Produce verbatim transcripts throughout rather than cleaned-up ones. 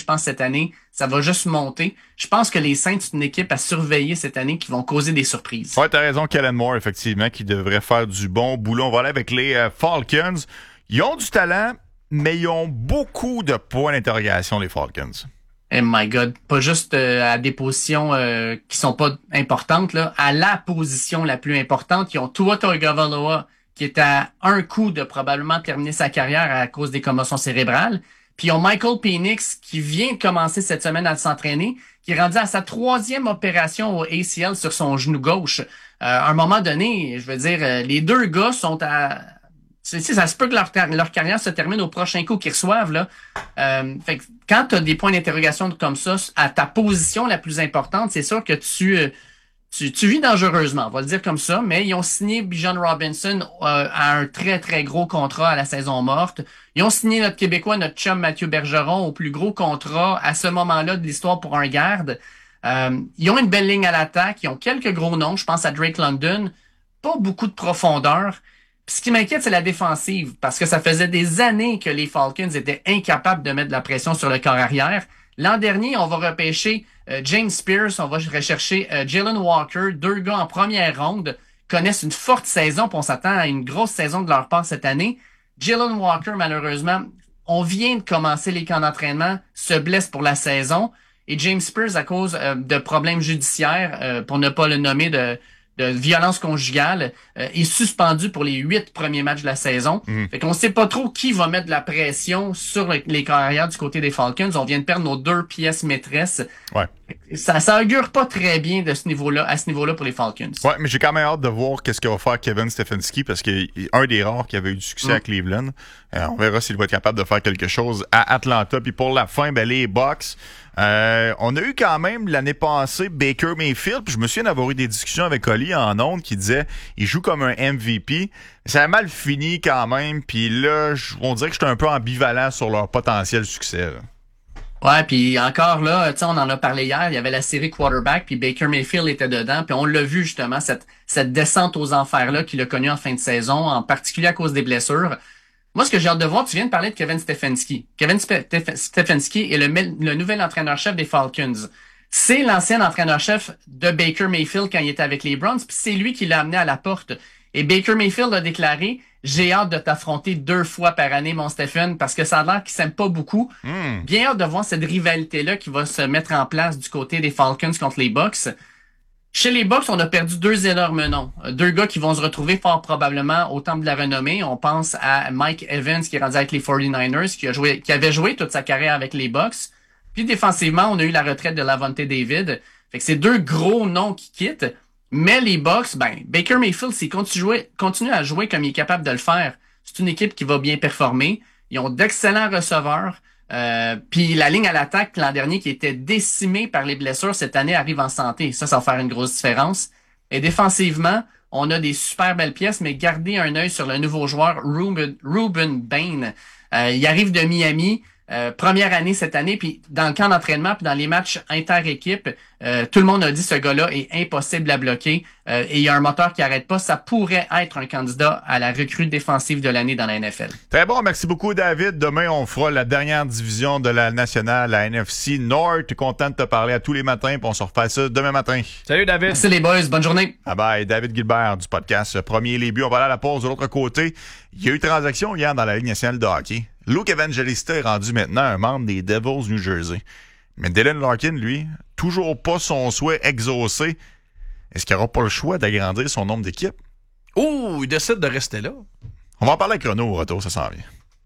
je pense, cette année. Ça va juste monter. Je pense que les Saints, c'est une équipe à surveiller cette année qui vont causer des surprises. Ouais, t'as raison, Kellen Moore, effectivement, qui devrait faire du bon boulot. On va aller avec les euh, Falcons. Ils ont du talent, mais ils ont beaucoup de points d'interrogation, les Falcons. Oh my God. Pas juste euh, à des positions euh, qui sont pas importantes, là. À la position la plus importante, ils ont Tua Tagovailoa, qui est à un coup de probablement terminer sa carrière à cause des commotions cérébrales. Puis ils ont Michael Penix, qui vient de commencer cette semaine à s'entraîner, qui est rendu à sa troisième opération au A C L sur son genou gauche. Euh, à un moment donné, je veux dire, euh, les deux gars sont à... C'est, ça se peut que leur, leur carrière se termine au prochain coup qu'ils reçoivent, là. Euh, fait que quand tu as des points d'interrogation comme ça à ta position la plus importante, c'est sûr que tu, tu, tu vis dangereusement, on va le dire comme ça, mais ils ont signé Bijan Robinson euh, à un très, très gros contrat à la saison morte. Ils ont signé notre Québécois, notre chum Mathieu Bergeron, au plus gros contrat à ce moment-là de l'histoire pour un garde. Euh, ils ont une belle ligne à l'attaque, ils ont quelques gros noms, je pense à Drake London, pas beaucoup de profondeur. Puis ce qui m'inquiète, c'est la défensive, parce que ça faisait des années que les Falcons étaient incapables de mettre de la pression sur le corps arrière. L'an dernier, on va repêcher euh, James Pierce, on va rechercher euh, Jalen Walker, deux gars en première ronde, connaissent une forte saison, puis on s'attend à une grosse saison de leur part cette année. Jalen Walker, malheureusement, on vient de commencer les camps d'entraînement, se blesse pour la saison, et James Pierce, à cause euh, de problèmes judiciaires, euh, pour ne pas le nommer, de de violence conjugale, euh, est suspendu pour les huit premiers matchs de la saison. Mmh. Fait qu'on sait pas trop qui va mettre de la pression sur le, les carrières du côté des Falcons. On vient de perdre nos deux pièces maîtresses. Ouais. Ça, ça augure pas très bien de ce niveau-là, à ce niveau-là pour les Falcons. Ouais, mais j'ai quand même hâte de voir qu'est-ce que va faire Kevin Stefanski, parce qu'il est un des rares qui avait eu du succès mmh. à Cleveland. Euh, on verra s'il va être capable de faire quelque chose à Atlanta. Puis pour la fin, ben les Bucks. Euh, on a eu quand même l'année passée Baker Mayfield, puis je me souviens d'avoir eu des discussions avec Oli en ondes qui disait il joue comme un M V P. Ça a mal fini quand même, puis là, on dirait que j'étais un peu ambivalent sur leur potentiel succès. Là. Ouais, puis encore là, tu sais, on en a parlé hier, il y avait la série Quarterback, puis Baker Mayfield était dedans, puis on l'a vu justement, cette, cette descente aux enfers-là qu'il a connue en fin de saison, en particulier à cause des blessures. Moi, ce que j'ai hâte de voir, tu viens de parler de Kevin Stefanski. Kevin Stefanski est le, le nouvel entraîneur-chef des Falcons. C'est l'ancien entraîneur-chef de Baker Mayfield quand il était avec les Browns, puis c'est lui qui l'a amené à la porte. Et Baker Mayfield a déclaré « J'ai hâte de t'affronter deux fois par année, mon Stephen, parce que ça a l'air qu'ils s'aiment pas beaucoup. Mm. » Bien hâte de voir cette rivalité-là qui va se mettre en place du côté des Falcons contre les Bucks. Chez les Bucks, on a perdu deux énormes noms. Deux gars qui vont se retrouver fort probablement au temple de la renommée. On pense à Mike Evans, qui est rendu avec les forty-niners, qui a joué, qui avait joué toute sa carrière avec les Bucks. Puis défensivement, on a eu la retraite de Lavonte David. Fait que c'est deux gros noms qui quittent. Mais les Bucks, ben, Baker Mayfield, s'il continue, continue à jouer comme il est capable de le faire, c'est une équipe qui va bien performer. Ils ont d'excellents receveurs. Euh, puis la ligne à l'attaque l'an dernier qui était décimée par les blessures cette année arrive en santé. Ça, ça va faire une grosse différence. Et défensivement, on a des super belles pièces, mais gardez un œil sur le nouveau joueur Ruben, Ruben Bain. Euh, il arrive de Miami, euh, première année cette année, puis dans le camp d'entraînement, puis dans les matchs inter-équipe, euh, tout le monde a dit ce gars-là est impossible à bloquer euh, et il y a un moteur qui arrête pas. Ça pourrait être un candidat à la recrue défensive de l'année dans la N F L. Très bon, merci beaucoup David. Demain, on fera la dernière division de la nationale, la N F C North. Content de te parler à tous les matins, puis on se refait ça demain matin. Salut David. Merci les boys, bonne journée. Ah bye, David Gilbert du podcast Premier les buts. On va aller à la pause de l'autre côté. Il y a eu transaction hier dans la Ligue nationale de hockey. Luke Evangelista est rendu maintenant un membre des Devils New Jersey. Mais Dylan Larkin, lui, toujours pas son souhait exaucé. Est-ce qu'il n'aura pas le choix d'agrandir son nombre d'équipes? Oh, il décide de rester là. On va en parler avec Renaud au retour, ça s'en vient.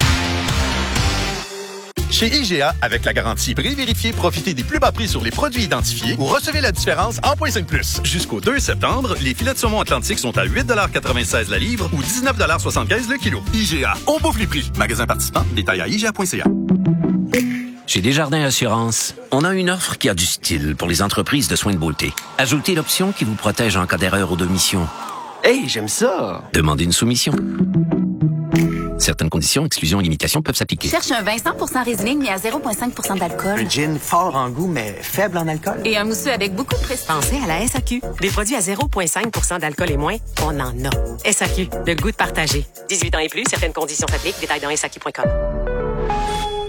Chez I G A, avec la garantie prix vérifié, profitez des plus bas prix sur les produits identifiés ou recevez la différence en point cinq plus. Jusqu'au deux septembre, les filets de saumon Atlantique sont à huit quatre-vingt-seize la livre ou dix-neuf soixante-quinze le kilo. I G A, on bouffe les prix. Magasin participant, détail à I G A point C A. Chez Desjardins Assurance, on a une offre qui a du style pour les entreprises de soins de beauté. Ajoutez l'option qui vous protège en cas d'erreur ou d'omission. Hey, j'aime ça! Demandez une soumission. Certaines conditions, exclusions et limitations peuvent s'appliquer. Cherche un vin cent pour cent Riesling, mais à zéro virgule cinq pour cent d'alcool. Un gin fort en goût, mais faible en alcool. Et un mousseux avec beaucoup de prestige. Pensez à la S A Q. Des produits à zéro virgule cinq pour cent d'alcool et moins, on en a. S A Q, le goût de partager. dix-huit ans et plus, certaines conditions s'appliquent. Détails dans S A Q point com.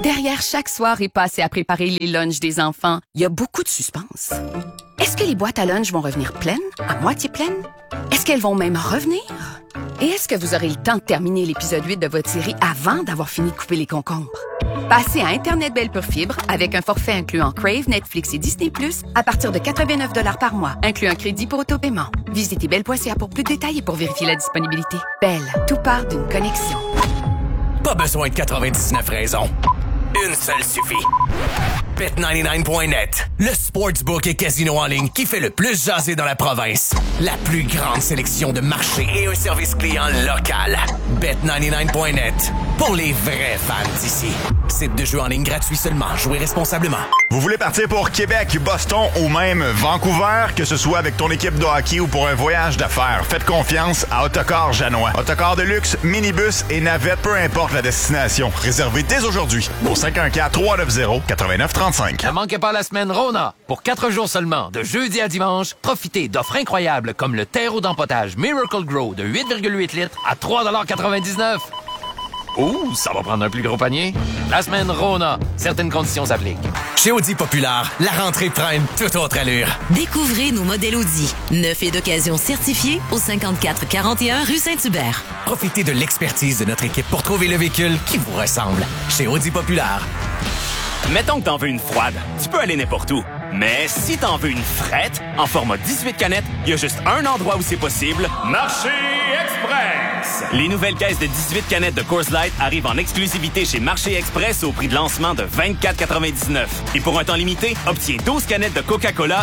Derrière chaque soirée passée à préparer les lunchs des enfants, il y a beaucoup de suspense. Est-ce que les boîtes à lunch vont revenir pleines, à moitié pleines? Est-ce qu'elles vont même revenir? Et est-ce que vous aurez le temps de terminer l'épisode huit de votre série avant d'avoir fini de couper les concombres? Passez à Internet Belle Pure Fibre avec un forfait incluant Crave, Netflix et Disney plus, à partir de quatre-vingt-neuf dollars par mois, inclus un crédit pour autopaiement. Visitez belle point c a pour plus de détails et pour vérifier la disponibilité. Belle, tout part d'une connexion. Pas besoin de quatre-vingt-dix-neuf raisons. Une seule suffit. bet quatre-vingt-dix-neuf point net, le sportsbook et casino en ligne qui fait le plus jaser dans la province. La plus grande sélection de marchés et un service client local. bet quatre-vingt-dix-neuf point net, pour les vrais fans d'ici. Site de jeu en ligne gratuit seulement. Jouez responsablement. Vous voulez partir pour Québec, Boston ou même Vancouver, que ce soit avec ton équipe de hockey ou pour un voyage d'affaires, faites confiance à Autocar Janois. Autocar de luxe, minibus et navette, peu importe la destination. Réservez dès aujourd'hui au cinq un quatre, trois neuf zéro, neuf neuf trois cinq. Ne manquez pas la semaine Rona. Pour quatre jours seulement, de jeudi à dimanche, profitez d'offres incroyables comme le terreau d'empotage Miracle Grow de huit virgule huit litres à trois quatre-vingt-dix-neuf. Ouh, ça va prendre un plus gros panier. La semaine Rona. Certaines conditions s'appliquent. Chez Audi Populaire, la rentrée prend une toute autre allure. Découvrez nos modèles Audi. Neuf et d'occasion certifiés au cinquante-quatre quarante et un rue Saint-Hubert. Profitez de l'expertise de notre équipe pour trouver le véhicule qui vous ressemble. Chez Audi Populaire. Mettons que t'en veux une froide. Tu peux aller n'importe où. Mais si t'en veux une frette, en format dix-huit canettes, il y a juste un endroit où c'est possible. Marché Express! Les nouvelles caisses de dix-huit canettes de Coors Light arrivent en exclusivité chez Marché Express au prix de lancement de vingt-quatre quatre-vingt-dix-neuf. Et pour un temps limité, obtiens douze canettes de Coca-Cola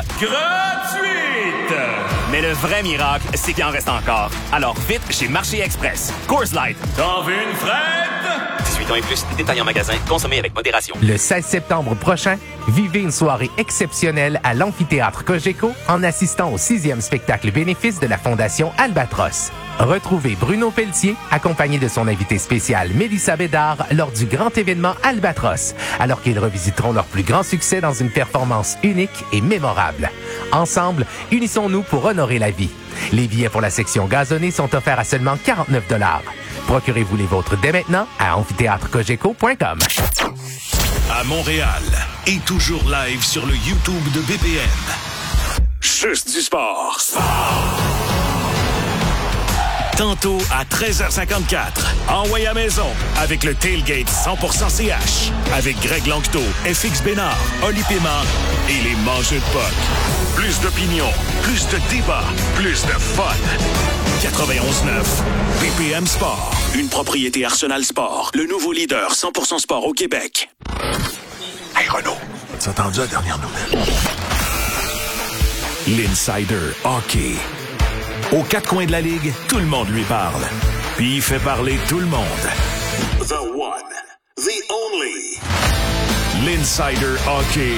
gratuites! Mais le vrai miracle, c'est qu'il en reste encore. Alors vite chez Marché Express. Coors Light. T'en veux une frette? dix-huit ans et plus, détails en magasin, consommez avec modération. Le seize septembre prochain, vivez une soirée exceptionnelle à l'amphithéâtre Cogeco en assistant au sixième spectacle bénéfice de la Fondation Albatros. Retrouvez Bruno Pelletier, accompagné de son invité spécial Mélissa Bédard, lors du grand événement Albatros, alors qu'ils revisiteront leur plus grand succès dans une performance unique et mémorable. Ensemble, unissons-nous pour honorer la vie. Les billets pour la section gazonnée sont offerts à seulement quarante-neuf dollars. Procurez-vous les vôtres dès maintenant à amphithéâtre cogeco point com. À Montréal et toujours live sur le YouTube de B P M. Juste du sport. Sport. Tantôt à treize heures cinquante-quatre, envoyé à maison avec le Tailgate cent pour cent C H avec Greg Langto, F X Bénard, Oli Paiement et les mangeux de puck. Plus d'opinion, plus de débat, plus de fun. quatre-vingt-onze neuf B P M Sport, une propriété Arsenal Sport, le nouveau leader cent pour cent sport au Québec. Hey Renaud, as-tu entendu la dernière nouvelle? L'Insider Hockey. Aux quatre coins de la Ligue, tout le monde lui parle. Puis il fait parler tout le monde. The one, the only. L'Insider Hockey.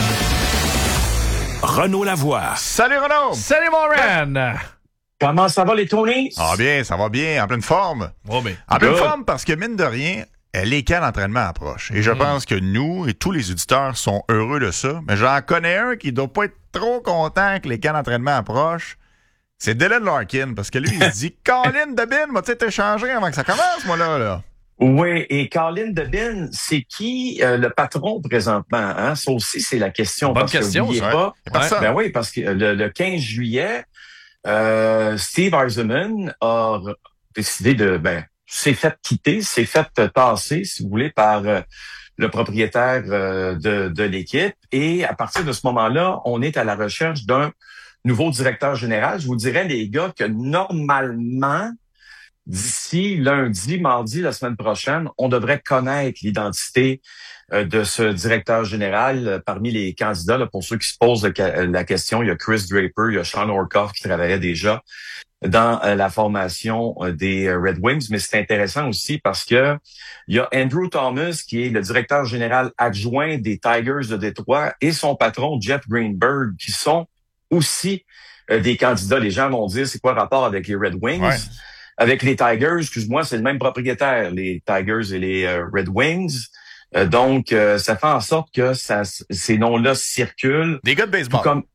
Renaud Lavoie. Salut Renaud! Salut mon Ren! Comment ça va les Tonys? Ah bien, ça va bien, en pleine forme. Oh, mais... En pleine forme parce que mine de rien, les camps d'entraînement approchent. Et je mm. pense que nous et tous les auditeurs sont heureux de ça. Mais j'en connais un qui doit pas être trop content que les camps d'entraînement approchent. C'est Dylan Larkin, parce que lui, il se dit « Colin Debin, m'a-tu été échangé avant que ça commence, moi, là? » là. Oui, et Colin Debin, c'est qui euh, le patron présentement? Hein? Ça aussi, c'est la question. Bonne parce question, que, ça. Pas, ouais. Ben oui, parce que le, le quinze juillet, euh, Steve Yzerman a décidé de... ben s'est fait quitter, s'est fait tasser, si vous voulez, par euh, le propriétaire euh, de, de l'équipe. Et à partir de ce moment-là, on est à la recherche d'un nouveau directeur général. Je vous dirais, les gars, que normalement, d'ici lundi, mardi, la semaine prochaine, on devrait connaître l'identité euh, de ce directeur général. Euh, parmi les candidats, là, pour ceux qui se posent le, la question, il y a Chris Draper, il y a Sean Orkoff qui travaillait déjà dans euh, la formation euh, des Red Wings. Mais c'est intéressant aussi parce que il y a Andrew Thomas, qui est le directeur général adjoint des Tigers de Détroit, et son patron, Jeff Greenberg, qui sont aussi euh, des candidats. Les gens vont dire, c'est quoi le rapport avec les Red Wings? Ouais. Avec les Tigers, excuse-moi, c'est le même propriétaire, les Tigers et les euh, Red Wings. Euh, donc, euh, ça fait en sorte que ça, ces noms-là circulent. Des gars de baseball. Comme,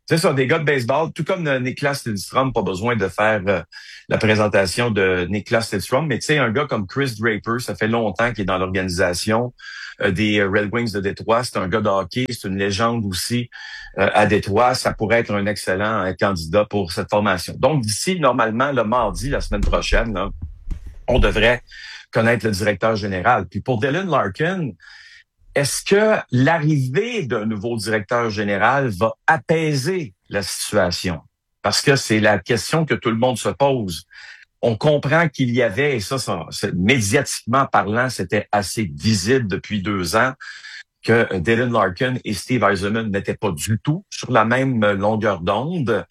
C'est ça, des gars de baseball, tout comme Niklas Lidstrom, pas besoin de faire euh, la présentation de Niklas Lidstrom, mais tu sais, un gars comme Chris Draper, ça fait longtemps qu'il est dans l'organisation euh, des Red Wings de Détroit. C'est un gars de hockey, c'est une légende aussi euh, à Détroit. Ça pourrait être un excellent euh, candidat pour cette formation. Donc, d'ici, normalement, le mardi, la semaine prochaine, là, on devrait connaître le directeur général. Puis pour Dylan Larkin, est-ce que l'arrivée d'un nouveau directeur général va apaiser la situation? Parce que c'est la question que tout le monde se pose. On comprend qu'il y avait, et ça, ça médiatiquement parlant, c'était assez visible depuis deux ans, que Dylan Larkin et Steve Yzerman n'étaient pas du tout sur la même longueur d'onde.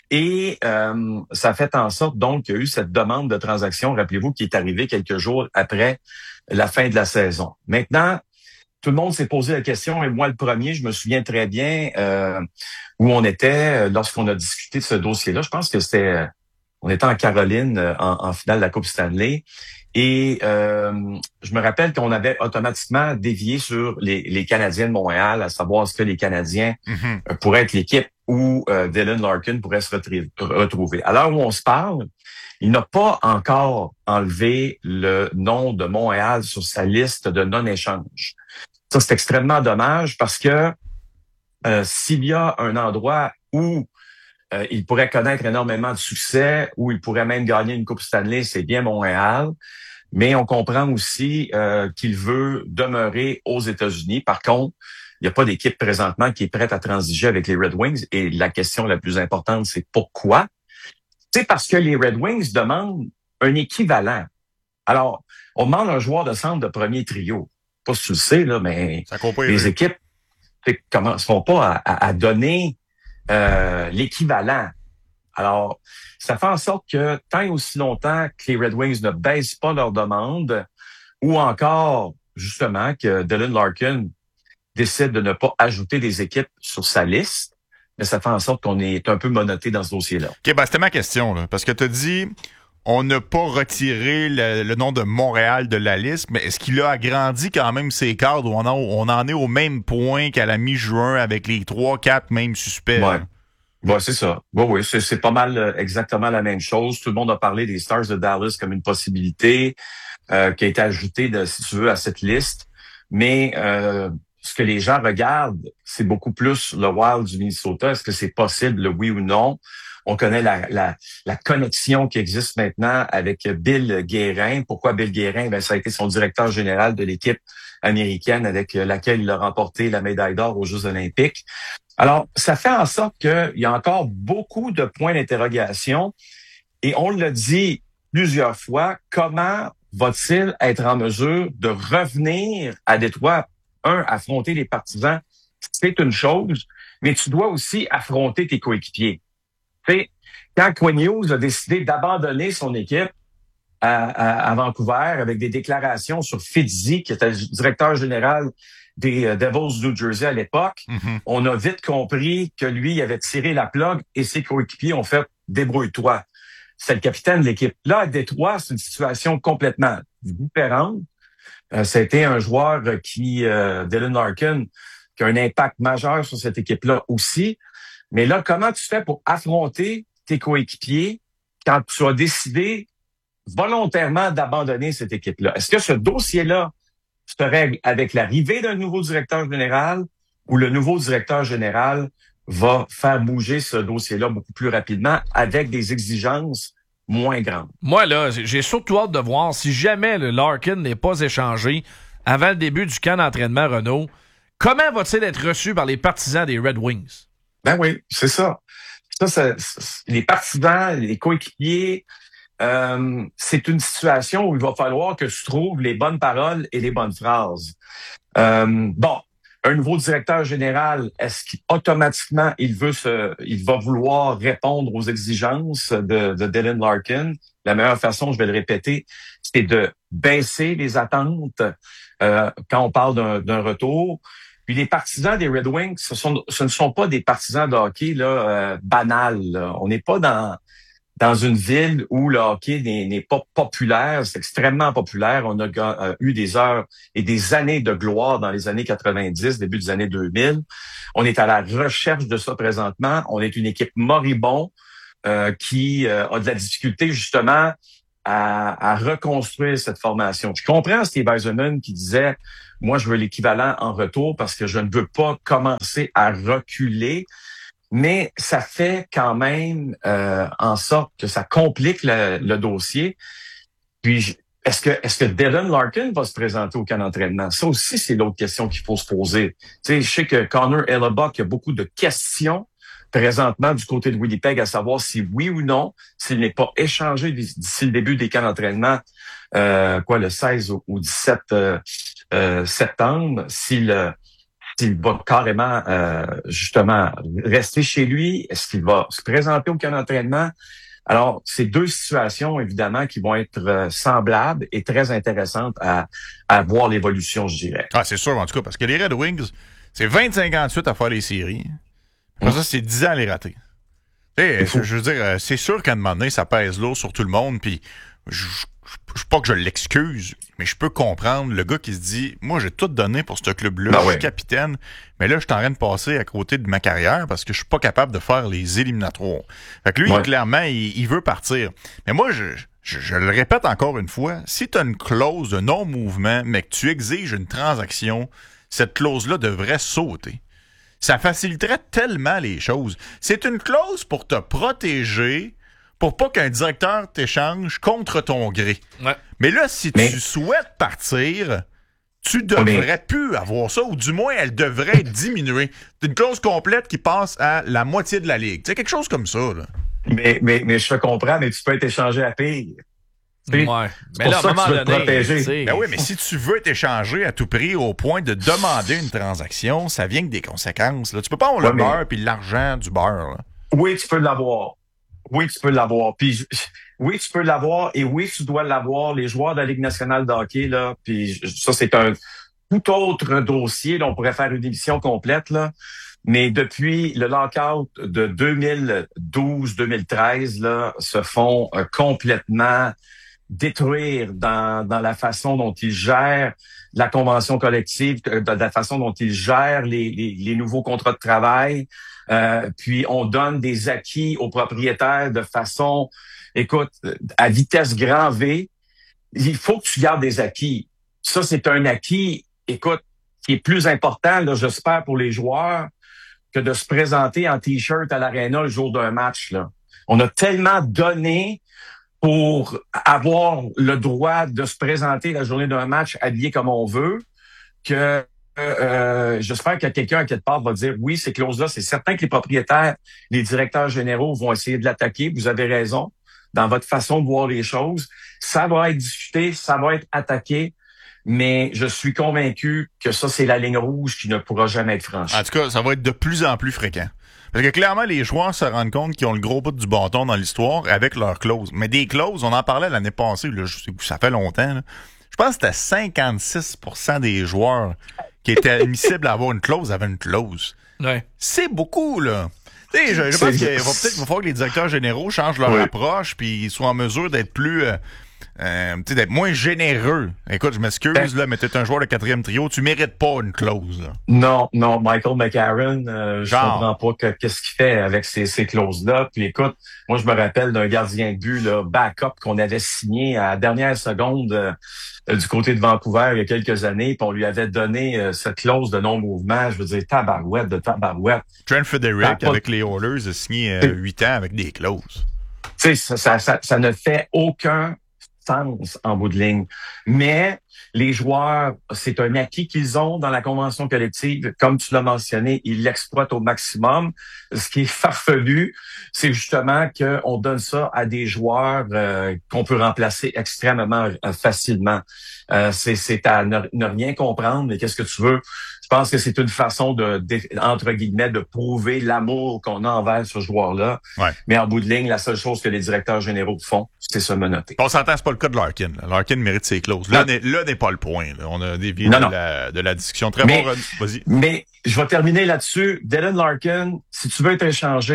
Et euh, ça a fait en sorte donc qu'il y a eu cette demande de transaction, rappelez-vous, qui est arrivée quelques jours après la fin de la saison. Maintenant, tout le monde s'est posé la question, et moi le premier, je me souviens très bien euh, où on était lorsqu'on a discuté de ce dossier-là. Je pense que c'était, on était en Caroline en, en finale de la Coupe Stanley, et euh, je me rappelle qu'on avait automatiquement dévié sur les, les Canadiens de Montréal, à savoir est-ce que les Canadiens mm-hmm. pourraient être l'équipe où euh, Dylan Larkin pourrait se retrouver. À l'heure où on se parle, il n'a pas encore enlevé le nom de Montréal sur sa liste de non-échange. Ça, c'est extrêmement dommage parce que euh, s'il y a un endroit où euh, il pourrait connaître énormément de succès, où il pourrait même gagner une Coupe Stanley, c'est bien Montréal. Mais on comprend aussi euh, qu'il veut demeurer aux États-Unis. Par contre, il n'y a pas d'équipe présentement qui est prête à transiger avec les Red Wings. Et la question la plus importante, c'est pourquoi? C'est parce que les Red Wings demandent un équivalent. Alors, on demande un joueur de centre de premier trio. Pas si tu le sais, là, mais les équipes ne commenceront pas à, à, à donner euh, l'équivalent. Alors, ça fait en sorte que tant et aussi longtemps que les Red Wings ne baissent pas leur demande, ou encore, justement, que Dylan Larkin décide de ne pas ajouter des équipes sur sa liste, mais ça fait en sorte qu'on est un peu menotté dans ce dossier-là. OK, ben c'était ma question, là, parce que tu as dit on n'a pas retiré le, le nom de Montréal de la liste, mais est-ce qu'il a agrandi quand même ses cadres où on, a, on en est au même point qu'à la mi-juin avec les trois, quatre mêmes suspects? Ouais. Ouais, c'est ça. Oui, oui, c'est, c'est pas mal euh, exactement la même chose. Tout le monde a parlé des Stars de Dallas comme une possibilité euh, qui a été ajoutée, de, si tu veux, à cette liste. Mais euh, ce que les gens regardent, c'est beaucoup plus le Wild du Minnesota. Est-ce que c'est possible, oui ou non? On connaît la, la, la connexion qui existe maintenant avec Bill Guérin. Pourquoi Bill Guérin? Ben, ça a été son directeur général de l'équipe américaine avec laquelle il a remporté la médaille d'or aux Jeux olympiques. Alors, ça fait en sorte qu'il y a encore beaucoup de points d'interrogation. Et on l'a dit plusieurs fois, comment va-t-il être en mesure de revenir à Détroit? Un, affronter les partisans, c'est une chose, mais tu dois aussi affronter tes coéquipiers. Tu sais, quand Quinn Hughes a décidé d'abandonner son équipe à, à, à Vancouver avec des déclarations sur Fitzy, qui était le directeur général des uh, Devils du New Jersey à l'époque, mm-hmm. on a vite compris que lui avait tiré la plug et ses coéquipiers ont fait « débrouille-toi ». C'est le capitaine de l'équipe. Là, à Détroit, c'est une situation complètement différente. Euh, ça a été un joueur qui, euh, Dylan Larkin, qui a un impact majeur sur cette équipe-là aussi. Mais là, comment tu fais pour affronter tes coéquipiers quand tu as décidé volontairement d'abandonner cette équipe-là? Est-ce que ce dossier-là se règle avec l'arrivée d'un nouveau directeur général ou le nouveau directeur général va faire bouger ce dossier-là beaucoup plus rapidement avec des exigences moins grandes? Moi, là, j'ai surtout hâte de voir si jamais le Larkin n'est pas échangé avant le début du camp d'entraînement Renault, comment va-t-il être reçu par les partisans des Red Wings? Ben oui, c'est ça. Ça, ça, ça les partisans, les coéquipiers, euh, c'est une situation où il va falloir que tu trouves les bonnes paroles et les bonnes phrases. Euh, bon, un nouveau directeur général, est-ce qu'automatiquement il veut se, il va vouloir répondre aux exigences de, de Dylan Larkin? La meilleure façon, je vais le répéter, c'est de baisser les attentes euh, quand on parle d'un, d'un retour. Puis les partisans des Red Wings, ce, sont, ce ne sont pas des partisans de hockey là, euh, banals. Là. On n'est pas dans dans une ville où le hockey n'est, n'est pas populaire, c'est extrêmement populaire. On a euh, eu des heures et des années de gloire dans les années quatre-vingt-dix, début des années deux mille. On est à la recherche de ça présentement. On est une équipe moribond euh, qui euh, a de la difficulté justement à, à reconstruire cette formation. Je comprends Steve Yzerman qui disait « Moi, je veux l'équivalent en retour parce que je ne veux pas commencer à reculer ». Mais ça fait quand même euh, en sorte que ça complique le, le dossier. Puis, est-ce que est-ce que Dylan Larkin va se présenter au camp d'entraînement? Ça aussi, c'est l'autre question qu'il faut se poser. Tu sais, je sais que Connor Hellebuyck, il y a beaucoup de questions présentement du côté de Winnipeg à savoir si oui ou non, s'il n'est pas échangé d'ici le début des camps d'entraînement, euh, quoi, le seize ou dix-sept euh, euh, septembre, s'il euh, S'il va carrément, euh, justement, rester chez lui, est-ce qu'il va se présenter au camp d'entraînement? Alors, c'est deux situations, évidemment, qui vont être euh, semblables et très intéressantes à, à voir l'évolution, je dirais. Ah, c'est sûr, en tout cas, parce que les Red Wings, c'est vingt-cinq ans de suite à faire les séries. Après ça, c'est dix ans à les rater. Tu sais, je veux dire, c'est sûr qu'à un moment donné, ça pèse lourd sur tout le monde, puis je Je sais pas que je l'excuse, mais je peux comprendre le gars qui se dit « Moi, j'ai tout donné pour ce club-là, ben je suis ouais. capitaine, mais là, je suis en train de passer à côté de ma carrière parce que je suis pas capable de faire les éliminatoires. » Fait que lui, ouais. clairement, il, il veut partir. Mais moi, je, je, je le répète encore une fois, si tu as une clause de non-mouvement, mais que tu exiges une transaction, cette clause-là devrait sauter. Ça faciliterait tellement les choses. C'est une clause pour te protéger pour pas qu'un directeur t'échange contre ton gré. Ouais. Mais là, si mais... tu souhaites partir, tu devrais mais... plus avoir ça, ou du moins, elle devrait diminuer. C'est une clause complète qui passe à la moitié de la ligue. C'est quelque chose comme ça, là. Mais, mais, mais je te comprends, mais tu peux être échangé à pire. Ouais. C'est pour ça que tu veux te protéger. Ben oui, mais si tu veux être échangé à tout prix au point de demander une transaction, ça vient avec des conséquences. Là. Tu peux pas avoir ouais, le beurre mais... puis l'argent du beurre. Là. Oui, tu peux l'avoir. Oui, tu peux l'avoir. Puis oui, tu peux l'avoir et oui, tu dois l'avoir. Les joueurs de la Ligue nationale de hockey, là, puis ça, c'est un tout autre dossier. Là, on pourrait faire une émission complète, là. Mais depuis le lockout de deux mille douze deux mille treize, là, se font euh, complètement détruire dans, dans la façon dont ils gèrent la convention collective, de la façon dont ils gèrent les, les, les nouveaux contrats de travail. Euh, puis on donne des acquis aux propriétaires de façon, écoute, à vitesse grand V. Il faut que tu gardes des acquis. Ça, c'est un acquis, écoute, qui est plus important, là, j'espère, pour les joueurs, que de se présenter en T-shirt à l'aréna le jour d'un match, là. On a tellement donné pour avoir le droit de se présenter la journée d'un match habillé comme on veut, que euh, j'espère que quelqu'un à quelque part va dire oui, ces clauses-là, c'est certain que les propriétaires, les directeurs généraux vont essayer de l'attaquer. Vous avez raison dans votre façon de voir les choses. Ça va être discuté, ça va être attaqué, mais je suis convaincu que ça, c'est la ligne rouge qui ne pourra jamais être franchie. En tout cas, ça va être de plus en plus fréquent. Parce que clairement, les joueurs se rendent compte qu'ils ont le gros bout du bâton dans l'histoire avec leurs clauses. Mais des clauses, on en parlait l'année passée, là, ça fait longtemps. Là. Je pense que c'était cinquante-six pour cent des joueurs qui étaient admissibles à avoir une clause avaient une clause. Ouais. C'est beaucoup, là. Tu sais, je, je pense qu'il va peut-être va falloir que les directeurs généraux changent leur oui. approche puis soient en mesure d'être plus... Euh, Euh, tu sais, d'être moins généreux. Écoute, je m'excuse, ben, là, mais t'es un joueur de quatrième trio, tu mérites pas une clause. Là. Non, non, Michael McCarron, euh, je comprends pas que, qu'est-ce qu'il fait avec ces, ces clauses-là. Puis écoute, moi, je me rappelle d'un gardien de but, là, backup, qu'on avait signé à la dernière seconde euh, du côté de Vancouver il y a quelques années, puis on lui avait donné euh, cette clause de non-mouvement. Je veux dire, tabarouette de tabarouette. Trent Frederick, ah, avec les Oilers, a signé huit euh, ans avec des clauses. Tu sais, ça, ça, ça, ça ne fait aucun sens en bout de ligne. Mais les joueurs, c'est un acquis qu'ils ont dans la convention collective. Comme tu l'as mentionné, ils l'exploitent au maximum. Ce qui est farfelu, c'est justement qu'on donne ça à des joueurs euh, qu'on peut remplacer extrêmement euh, facilement. Euh, c'est, c'est à ne, ne rien comprendre, mais qu'est-ce que tu veux? Je pense que c'est une façon de, de entre guillemets, de prouver l'amour qu'on a envers ce joueur-là. Ouais. Mais en bout de ligne, la seule chose que les directeurs généraux font, c'est se menotter. On s'entend, c'est pas le cas de Larkin. Là. Larkin mérite ses clauses. Là, n'est, là n'est pas le point. Là. On a dévié de la, de la discussion. Très mais, bon, vas-y. Mais je vais terminer là-dessus. Dylan Larkin, si tu veux être échangé,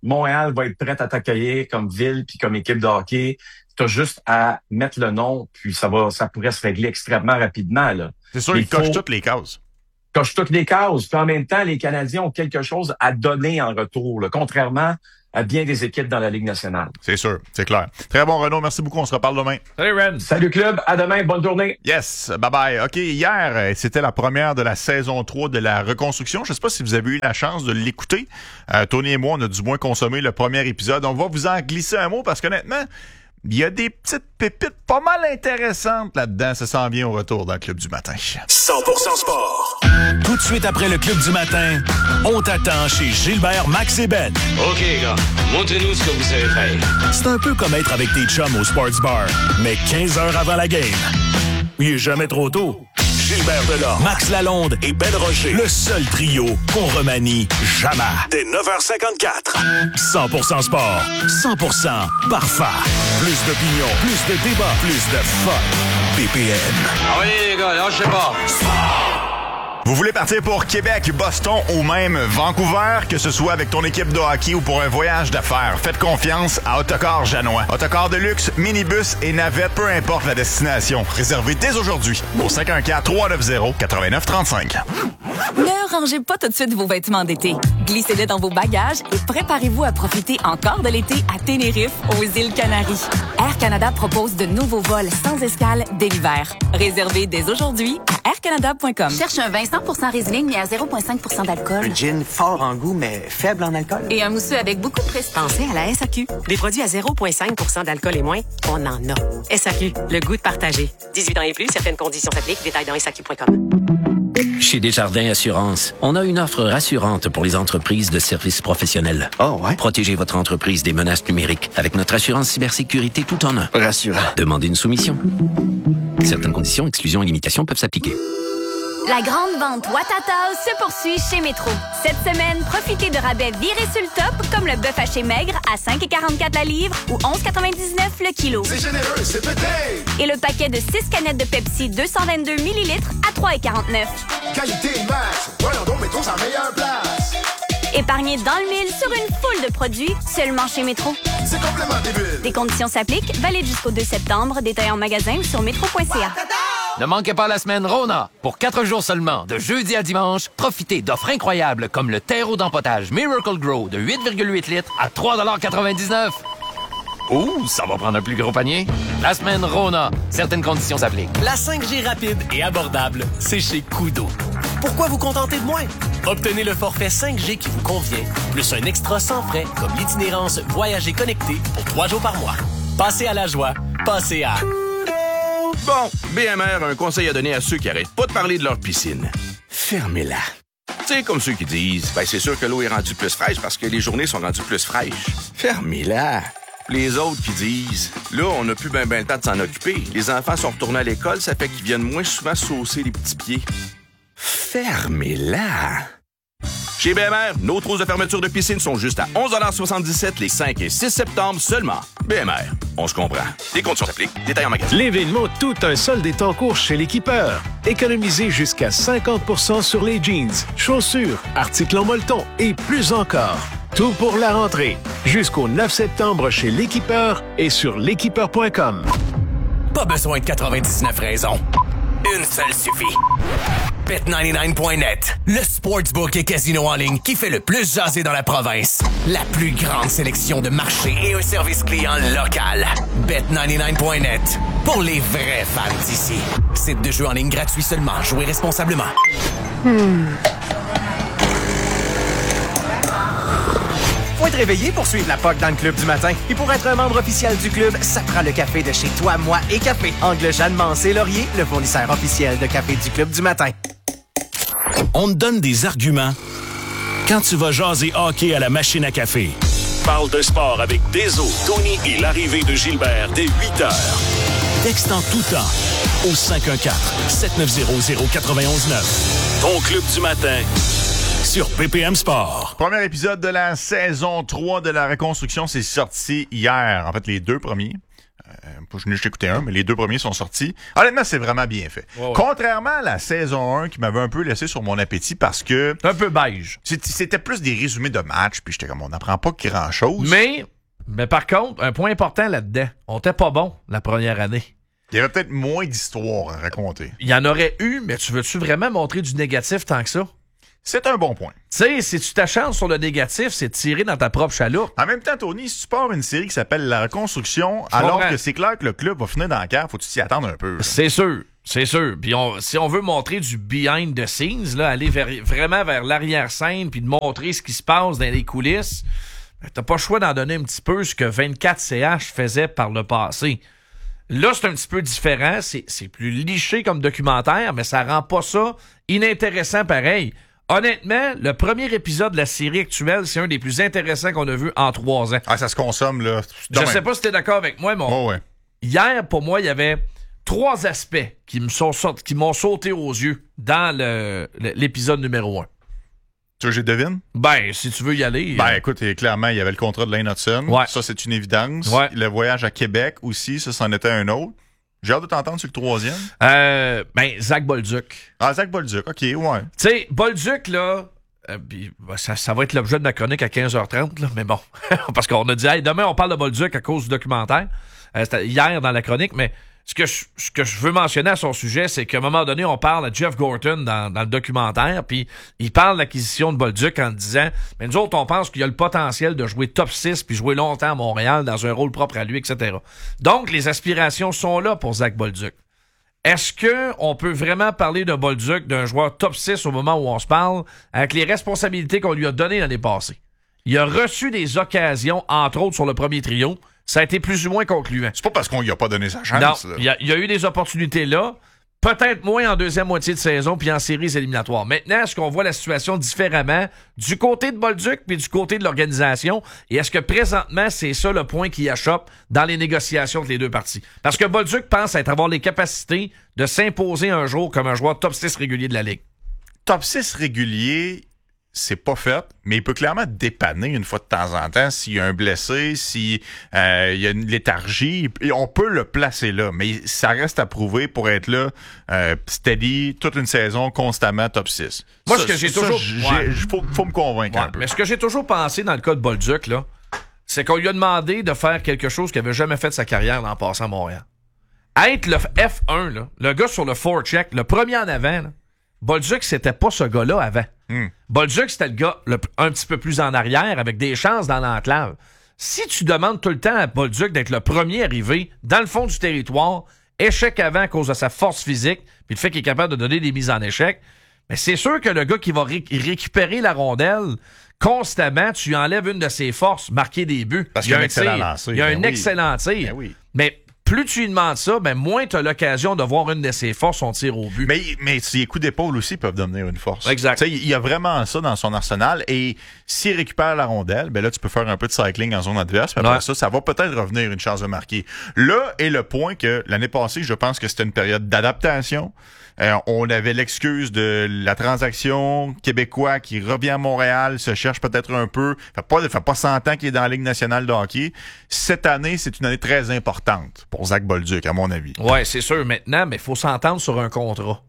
Montréal va être prête à t'accueillir comme ville puis comme équipe de hockey. Tu as juste à mettre le nom, puis ça va, ça pourrait se régler extrêmement rapidement, là. C'est sûr, il ils cochent faut... toutes les cases. Cochent toutes les cases. Puis en même temps, les Canadiens ont quelque chose à donner en retour, là, contrairement à bien des équipes dans la Ligue nationale. C'est sûr, c'est clair. Très bon, Renaud. Merci beaucoup. On se reparle demain. Salut, Ren. Salut, club. À demain. Bonne journée. Yes. Bye-bye. OK, hier, c'était la première de la saison trois de la reconstruction. Je ne sais pas si vous avez eu la chance de l'écouter. Euh, Tony et moi, on a du moins consommé le premier épisode. On va vous en glisser un mot parce qu'honnêtement, il y a des petites pépites pas mal intéressantes là-dedans. Ça s'en vient au retour dans le Club du matin. cent pour cent sport. Tout de suite après le Club du matin, on t'attend chez Gilbert, Max et Ben. OK, gars, montrez-nous ce que vous savez faire. C'est un peu comme être avec tes chums au Sports Bar, mais quinze heures avant la game. Il est jamais trop tôt. Gilbert Delorme, Max Lalonde et Ben Rocher. Le seul trio qu'on remanie jamais. Dès neuf heures cinquante-quatre. cent pour cent sport. cent pour cent parfait. Plus d'opinion, plus de débat, plus de fun. P P M. Ah oui, les gars, lâchez pas. Vous voulez partir pour Québec, Boston ou même Vancouver, que ce soit avec ton équipe de hockey ou pour un voyage d'affaires, faites confiance à Autocar Janois. Autocar de luxe, minibus et navette, peu importe la destination. Réservez dès aujourd'hui au cinq un quatre, trois neuf zéro, neuf neuf trois cinq. Ne rangez pas tout de suite vos vêtements d'été. Glissez-les dans vos bagages et préparez-vous à profiter encore de l'été à Tenerife, aux îles Canaries. Air Canada propose de nouveaux vols sans escale dès l'hiver. Réservez dès aujourd'hui à air canada point com. Cherche un vin cent pour cent Riesling, mais à zéro virgule cinq pour cent d'alcool. Un gin fort en goût, mais faible en alcool. Et un mousseux avec beaucoup de prestance. Pensez à la S A Q. Des produits à zéro virgule cinq pour cent d'alcool et moins, on en a. S A Q, le goût de partager. dix-huit ans et plus, certaines conditions s'appliquent. Détails dans S A Q point com. Chez Desjardins Assurance, on a une offre rassurante pour les entreprises de services professionnels. Oh, ouais? Protégez votre entreprise des menaces numériques avec notre assurance cybersécurité tout en un. Rassurant. Demandez une soumission. Certaines conditions, exclusions et limitations peuvent s'appliquer. La grande vente Watatao se poursuit chez Métro. Cette semaine, profitez de rabais virés sur le top, comme le bœuf haché maigre à cinq virgule quarante-quatre la livre ou onze virgule quatre-vingt-dix-neuf le kilo. C'est généreux, c'est pété! Et le paquet de six canettes de Pepsi deux cent vingt-deux millilitres à trois virgule quarante-neuf. Qualité max! Voyons donc, Métro, c'est la meilleure place! Épargnez dans le mille sur une foule de produits seulement chez Métro. C'est complètement débile! Des conditions s'appliquent, valide jusqu'au deux septembre, détail en magasin ou sur métro point c a. Ne manquez pas la semaine Rona. Pour quatre jours seulement, de jeudi à dimanche, profitez d'offres incroyables comme le terreau d'empotage Miracle Grow de huit virgule huit litres à trois dollars quatre-vingt-dix-neuf. Ouh, ça va prendre un plus gros panier. La semaine Rona. Certaines conditions s'appliquent. La cinq G rapide et abordable, c'est chez Kudo. Pourquoi vous contenter de moins? Obtenez le forfait cinq G qui vous convient, plus un extra sans frais comme l'itinérance Voyager connecté pour trois jours par mois. Passez à la joie. Passez à... Bon, B M R a un conseil à donner à ceux qui arrêtent pas de parler de leur piscine. Fermez-la. Tu sais, comme ceux qui disent, ben c'est sûr que l'eau est rendue plus fraîche parce que les journées sont rendues plus fraîches. Fermez-la. Les autres qui disent, là, on n'a plus ben ben le temps de s'en occuper. Les enfants sont retournés à l'école, ça fait qu'ils viennent moins souvent saucer les petits pieds. Fermez-la. Chez B M R, nos trousses de fermeture de piscine sont juste à onze soixante-dix-sept les cinq et six septembre seulement. B M R, on se comprend. Les conditions s'appliquent. Détails en magasin. L'événement Tout un solde est en cours chez l'Équipeur. Économisez jusqu'à cinquante pour cent sur les jeans, chaussures, articles en molleton et plus encore. Tout pour la rentrée. Jusqu'au neuf septembre chez l'Équipeur et sur l'équipeur point com. Pas besoin de quatre-vingt-dix-neuf raisons. Une seule suffit. Bet quatre-vingt-dix-neuf point net, le sportsbook et casino en ligne qui fait le plus jaser dans la province. La plus grande sélection de marchés et un service client local. Bet quatre-vingt-dix-neuf point net, pour les vrais fans d'ici. Site de jeu en ligne gratuit seulement. Jouez responsablement. Hmm. Faut être réveillé pour suivre la P O C dans le club du matin. Et pour être un membre officiel du club, ça prend le café de chez Toi, Moi et Café. Angle Jeanne Mancé Laurier, le fournisseur officiel de café du club du matin. On te donne des arguments quand tu vas jaser hockey à la machine à café. Parle de sport avec Deso, Tony et l'arrivée de Gilbert dès huit heures. Texte en tout temps au cinq un quatre, sept neuf zéro, zéro neuf un neuf. Ton club du matin sur P P M Sport. Premier épisode de la saison trois de la reconstruction, c'est sorti hier. En fait, les deux premiers. Euh, je n'ai juste écouté un, mais les deux premiers sont sortis. Honnêtement, c'est vraiment bien fait. Ouais, ouais. Contrairement à la saison un qui m'avait un peu laissé sur mon appétit parce que... Un peu beige. C'était plus des résumés de matchs, puis j'étais comme, on n'apprend pas grand-chose. Mais, mais par contre, un point important là-dedans, on n'était pas bon la première année. Il y avait peut-être moins d'histoires à raconter. Il y en aurait eu, mais tu veux-tu vraiment montrer du négatif tant que ça? C'est un bon point. Tu sais, si tu t'acharnes sur le négatif, c'est de tirer dans ta propre chaloupe. En même temps, Tony, si tu pars une série qui s'appelle La Reconstruction, Je alors comprends. que c'est clair que le club va finir dans la cave, faut que tu t'y attendre un peu. C'est sûr, c'est sûr. Puis on, si on veut montrer du behind the scenes, là, aller vers, vraiment vers l'arrière-scène puis de montrer ce qui se passe dans les coulisses, ben, t'as pas le choix d'en donner un petit peu ce que vingt-quatre C H faisait par le passé. Là, c'est un petit peu différent. C'est, c'est plus liché comme documentaire, mais ça rend pas ça inintéressant pareil. Honnêtement, le premier épisode de la série actuelle, c'est un des plus intéressants qu'on a vu en trois ans. Ah, ça se consomme, là. Je sais même. pas si t'es d'accord avec moi, mais on... oh, ouais. hier, pour moi, il y avait trois aspects qui me sont sortis, qui m'ont sauté aux yeux dans le, le, l'épisode numéro un. Tu veux que je devine? Ben, si tu veux y aller. Ben, euh... écoute, clairement, il y avait le contrat de Lane Hudson. Ouais. Ça, c'est une évidence. Ouais. Le voyage à Québec aussi, ça, c'en était un autre. J'ai hâte de t'entendre sur le troisième. Euh, ben, Zach Bolduc. Ah, Zach Bolduc, OK, ouais. Tu sais, Bolduc, là, euh, pis, ben, ça, ça va être l'objet de ma chronique à quinze heures trente, là, mais bon. Parce qu'on a dit, hey, demain, on parle de Bolduc à cause du documentaire. Euh, c'était hier dans la chronique, mais ce que, je, ce que je veux mentionner à son sujet, c'est qu'à un moment donné, on parle à Jeff Gorton dans, dans le documentaire, puis il parle de l'acquisition de Bolduc en disant, mais nous autres, on pense qu'il y a le potentiel de jouer top six puis jouer longtemps à Montréal dans un rôle propre à lui, et cetera. Donc, les aspirations sont là pour Zach Bolduc. Est-ce que on peut vraiment parler de Bolduc, d'un joueur top six au moment où on se parle, avec les responsabilités qu'on lui a données l'année passée? Il a reçu des occasions, entre autres sur le premier trio. Ça a été plus ou moins concluant. C'est pas parce qu'on lui a pas donné sa chance. Non, il y, a, il y a eu des opportunités là. Peut-être moins en deuxième moitié de saison puis en séries éliminatoires. Maintenant, est-ce qu'on voit la situation différemment du côté de Bolduc puis du côté de l'organisation? Et est-ce que présentement, c'est ça le point qui achoppe dans les négociations entre les deux parties? Parce que Bolduc pense être avoir les capacités de s'imposer un jour comme un joueur top six régulier de la Ligue. Top six régulier, c'est pas fait, mais il peut clairement dépanner une fois de temps en temps s'il y a un blessé, s'il euh, y a une léthargie. Et on peut le placer là, mais ça reste à prouver pour être là, euh, steady, toute une saison, constamment top six. Moi, ça, ce que j'ai ça, toujours... Il ouais. faut, faut me convaincre ouais, un peu. Mais ce que j'ai toujours pensé dans le cas de Bolduc, là, c'est qu'on lui a demandé de faire quelque chose qu'il n'avait jamais fait de sa carrière en passant à Montréal. Être le F un, là, le gars sur le forecheck, le premier en avant, là, Bolduc, c'était pas ce gars-là avant. Mm. Bolduc, c'était le gars le, un petit peu plus en arrière, avec des chances dans l'enclave. Si tu demandes tout le temps à Bolduc d'être le premier arrivé dans le fond du territoire, échec avant à cause de sa force physique, puis le fait qu'il est capable de donner des mises en échec, mais c'est sûr que le gars qui va ré- récupérer la rondelle constamment, tu enlèves une de ses forces, marquer des buts. Parce qu'il y a un excellent tir, lancer. Il y a Ben un oui. excellent tir. Ben oui. Mais plus tu lui demandes ça, ben moins tu as l'occasion de voir une de ses forces, son tir au but. Mais, mais ses coups d'épaule aussi peuvent devenir une force. Exact. Tu sais, il y a vraiment ça dans son arsenal. Et s'il récupère la rondelle, ben là, tu peux faire un peu de cycling en zone adverse. Puis après Ouais. ça, ça va peut-être revenir une chance de marquer. Là est le point que l'année passée, je pense que c'était une période d'adaptation. Euh, on avait l'excuse de la transaction québécois qui revient à Montréal, se cherche peut-être un peu. Fait pas, fait pas cent ans qu'il est dans la Ligue nationale de hockey. Cette année, c'est une année très importante pour Zach Bolduc, à mon avis. Ouais, c'est sûr maintenant, mais il faut s'entendre sur un contrat.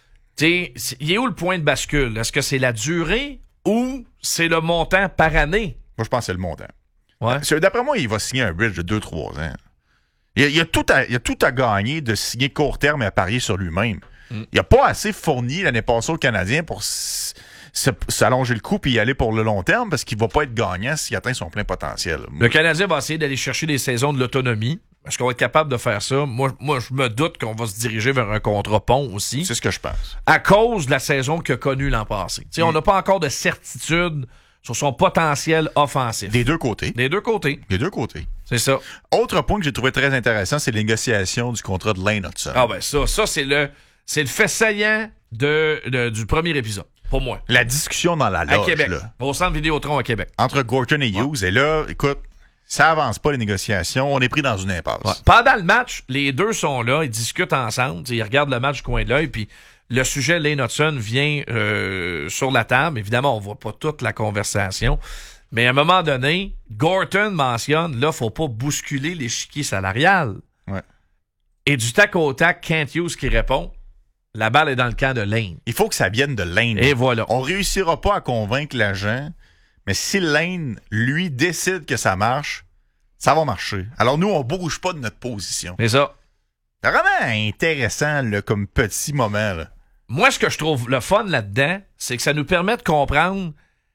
Tu sais, il est où le point de bascule? Est-ce que c'est la durée ou c'est le montant par année? Moi, je pense que c'est le montant. Ouais. Parce que d'après moi, il va signer un bridge de deux trois ans. Il y a, il y a tout à, il y a tout à gagner de signer court terme et à parier sur lui-même. Mm. Il n'a pas assez fourni l'année passée au Canadien pour s- s- s'allonger le coup et y aller pour le long terme parce qu'il va pas être gagnant s'il atteint son plein potentiel. Le Canadien va essayer d'aller chercher des saisons de l'autonomie. Est-ce qu'on va être capable de faire ça? Moi, moi je me doute qu'on va se diriger vers un contrat pont aussi. C'est ce que je pense. À cause de la saison qu'il a connue l'an passé. Mm. On n'a pas encore de certitude sur son potentiel offensif. Des deux côtés. Des deux côtés. Des deux côtés. C'est ça. Autre point que j'ai trouvé très intéressant, c'est les négociations du contrat de Lane Hudson. Ah ben ça, ça c'est le c'est le fait saillant de, de, du premier épisode, pour moi. La discussion dans la loge. À Québec. Là. Au centre Vidéotron à Québec. Entre Gorton et Hughes. Ouais. Et là, écoute, ça avance pas les négociations. On est pris dans une impasse. Ouais. Pendant le match, les deux sont là, ils discutent ensemble. Ils regardent le match du coin de l'œil, puis le sujet Lane Hudson vient euh, sur la table. Évidemment, on voit pas toute la conversation. Mais à un moment donné, Gorton mentionne, là, faut pas bousculer l'échiquier salarial. Et du tac au tac, Kent Hughes qui répond, la balle est dans le camp de Lane. Il faut que ça vienne de Lane. Et voilà. On réussira pas à convaincre l'agent, mais si Lane, lui, décide que ça marche, ça va marcher. Alors nous, on bouge pas de notre position. C'est ça. C'est vraiment intéressant là, comme petit moment. Là. Moi, ce que je trouve le fun là-dedans, c'est que ça nous permet de comprendre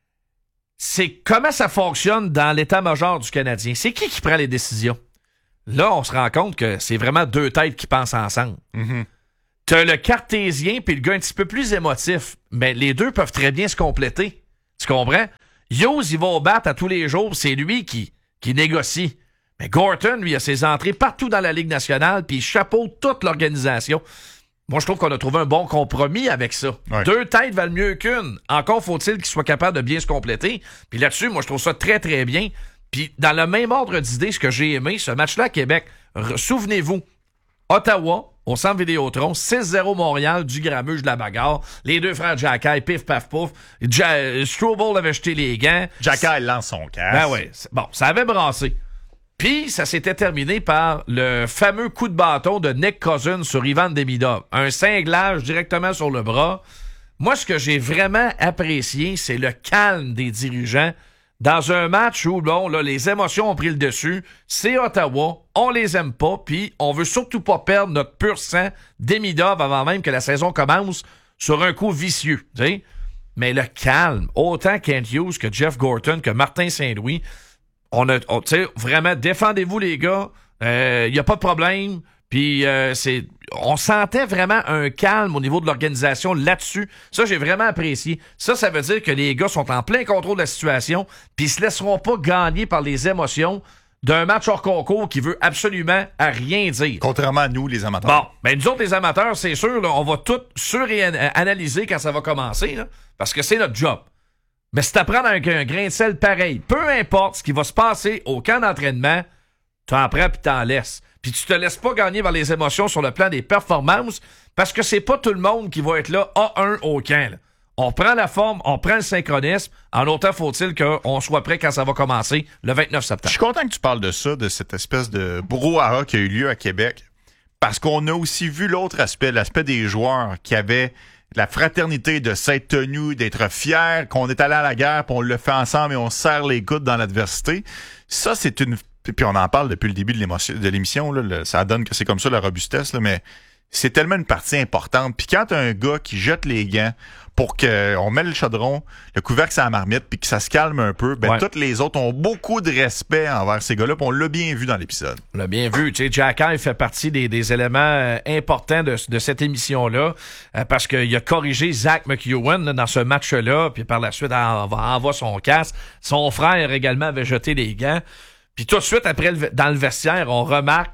c'est comment ça fonctionne dans l'état-major du Canadien. C'est qui qui prend les décisions? Là, on se rend compte que c'est vraiment deux têtes qui pensent ensemble. Mm-hmm. T'as le cartésien puis le gars un petit peu plus émotif, mais les deux peuvent très bien se compléter. Tu comprends? Hughes, il va au bat à tous les jours, c'est lui qui, qui négocie. Mais Gorton, lui, a ses entrées partout dans la Ligue nationale puis il chapeaute toute l'organisation. Moi, je trouve qu'on a trouvé un bon compromis avec ça. Ouais. Deux têtes valent mieux qu'une. Encore faut-il qu'ils soient capables de bien se compléter. Puis là-dessus, moi, je trouve ça très, très bien. Puis dans le même ordre d'idées, ce que j'ai aimé, ce match-là à Québec, re- souvenez-vous, Ottawa, au Centre Vidéotron, six zéro Montréal, du grammage de la bagarre. Les deux frères Jacky, pif, paf, pouf. Ja- Struble avait jeté les gants. Jacky lance son casque. Ben ouais. Bon, ça avait brassé. Puis, ça s'était terminé par le fameux coup de bâton de Nick Cousins sur Ivan Demidov. Un cinglage directement sur le bras. Moi, ce que j'ai vraiment apprécié, c'est le calme des dirigeants dans un match où, bon, là, les émotions ont pris le dessus. C'est Ottawa, on les aime pas, puis on veut surtout pas perdre notre pur sang Demidov avant même que la saison commence sur un coup vicieux, tu sais. Mais le calme, autant Kent Hughes que Jeff Gorton, que Martin Saint-Louis, on a, on, tu sais, vraiment, défendez-vous les gars, il euh, y a pas de problème, puis euh, c'est, on sentait vraiment un calme au niveau de l'organisation là-dessus. Ça, j'ai vraiment apprécié. Ça, ça veut dire que les gars sont en plein contrôle de la situation, puis ils se laisseront pas gagner par les émotions d'un match hors concours qui veut absolument à rien dire. Contrairement à nous, les amateurs. Bon, ben nous autres, les amateurs, c'est sûr, là, on va tout sur-analyser quand ça va commencer, là, parce que c'est notre job. Mais si t'apprends avec un grain de sel pareil, peu importe ce qui va se passer au camp d'entraînement, t'en prends puis t'en laisses. Puis tu te laisses pas gagner par les émotions sur le plan des performances, parce que c'est pas tout le monde qui va être là A un au camp. Là. On prend la forme, on prend le synchronisme, en autant faut-il qu'on soit prêt quand ça va commencer le vingt-neuf septembre. Je suis content que tu parles de ça, de cette espèce de brouhaha qui a eu lieu à Québec, parce qu'on a aussi vu l'autre aspect, l'aspect des joueurs qui avaient la fraternité de s'être tenus, d'être fiers, qu'on est allé à la guerre, puis on le fait ensemble et on serre les coudes dans l'adversité. Ça, c'est une... Puis on en parle depuis le début de, de l'émission, là, le, ça donne que c'est comme ça la robustesse, là, mais c'est tellement une partie importante. Puis quand t'as un gars qui jette les gants pour qu'on met le chaudron, le couvercle sur la marmite, puis que ça se calme un peu, ben ouais. Toutes les autres ont beaucoup de respect envers ces gars-là, puis on l'a bien vu dans l'épisode. On l'a bien vu. Tu sais, Jacky fait partie des, des éléments euh, importants de, de cette émission-là, euh, parce qu'il a corrigé Zach McEwen là, dans ce match-là, puis par la suite, en, envoie son casque. Son frère également avait jeté les gants. Puis tout de suite, après, le, dans le vestiaire, on remarque,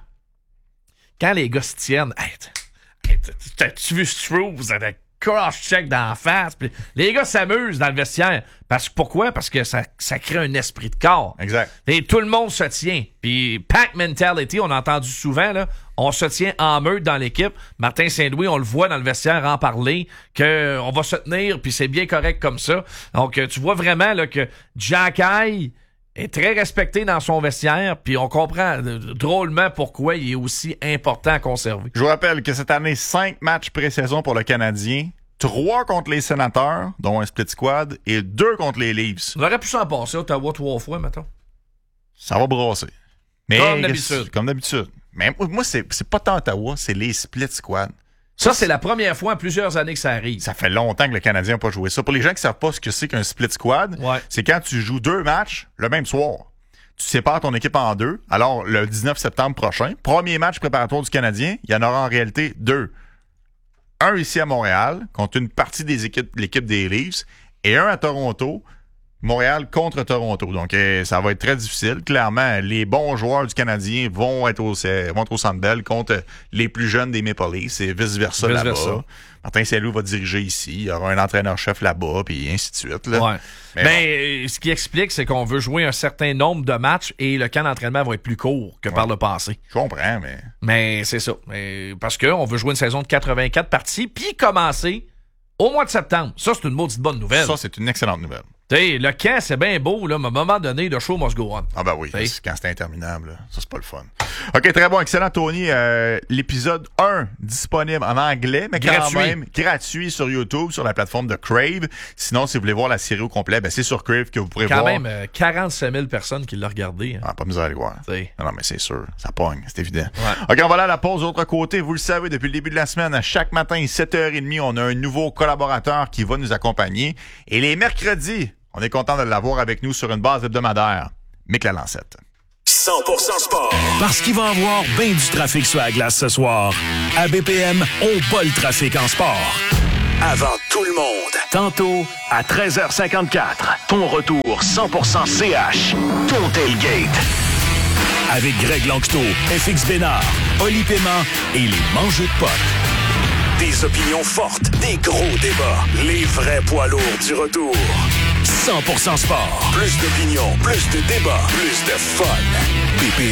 quand les gars se tiennent, hey, t'as-tu vu Struve, vous avez cross-check d'en face. Puis les gars s'amusent dans le vestiaire. Parce, pourquoi? Parce que ça, ça crée un esprit de corps. Exact. Et tout le monde se tient. Puis pack mentality, on a entendu souvent, là, on se tient en meute dans l'équipe. Martin Saint-Louis, on le voit dans le vestiaire en parler, qu'on va se tenir, puis c'est bien correct comme ça. Donc, tu vois vraiment là, que Jacky est très respecté dans son vestiaire, puis on comprend drôlement pourquoi il est aussi important à conserver. Je vous rappelle que cette année, cinq matchs pré-saison pour le Canadien, trois contre les Sénateurs, dont un split squad, et deux contre les Leafs. On aurait pu s'en passer Ottawa trois fois, mettons. Ça va brasser. Mais comme d'habitude. Comme d'habitude. Mais moi, c'est, c'est pas tant Ottawa, c'est les split squads. Ça, c'est la première fois en plusieurs années que ça arrive. Ça fait longtemps que le Canadien n'a pas joué ça. Pour les gens qui savent pas ce que c'est qu'un split squad, ouais. C'est quand tu joues deux matchs le même soir. Tu sépares ton équipe en deux. Alors, le dix-neuf septembre prochain, premier match préparatoire du Canadien, il y en aura en réalité deux. Un ici à Montréal, contre une partie des équipes, l'équipe des Leafs, et un à Toronto, Montréal contre Toronto. Donc, euh, ça va être très difficile. Clairement, les bons joueurs du Canadien vont être au, vont être au Centre Bell contre les plus jeunes des Maple Leafs et vice-versa Vice là-bas. versa. Martin Saint-Louis va diriger ici. Il y aura un entraîneur-chef là-bas, puis ainsi de suite. Là. Ouais. Mais ben, bon. Ce qui explique, c'est qu'on veut jouer un certain nombre de matchs et le camp d'entraînement va être plus court que ouais. par le passé. Je comprends, mais... Mais c'est ça. Mais parce qu'on veut jouer une saison de quatre-vingt-quatre parties, puis commencer au mois de septembre. Ça, c'est une maudite bonne nouvelle. Ça, c'est une excellente nouvelle. T'sais, le camp, c'est bien beau, là, mais à un moment donné, le show must go on. Ah ben oui, c'est, quand c'est interminable, là. Ça, c'est pas le fun. OK, très bon, excellent, Tony. Euh, l'épisode un, disponible en anglais, mais gratuit. quand même gratuit sur YouTube, sur la plateforme de Crave. Sinon, si vous voulez voir la série au complet, ben c'est sur Crave que vous pourrez quand voir. Quand même, euh, quarante-cinq mille personnes qui l'ont regardé. Hein. Ah, pas misère à aller voir. T'sais. Non, non, mais c'est sûr, ça pogne, c'est évident. Ouais. OK, on va aller à la pause. Autre côté, vous le savez, depuis le début de la semaine, à chaque matin, sept heures trente, on a un nouveau collaborateur qui va nous accompagner. Et les mercredis, on est content de l'avoir avec nous sur une base hebdomadaire. Mick Lalancette. cent pour cent sport. Parce qu'il va y avoir bien du trafic sur la glace ce soir. À B P M, on bat le trafic en sport. Avant tout le monde. Tantôt, à treize heures cinquante-quatre, ton retour cent pour cent C H. Ton tailgate. Avec Greg Langto, F X Bénard, Oli Paiement et les mangeux de potes. Des opinions fortes, des gros débats. Les vrais poids lourds du retour. cent pour cent sport. Plus d'opinions, plus de débats, plus de fun. B P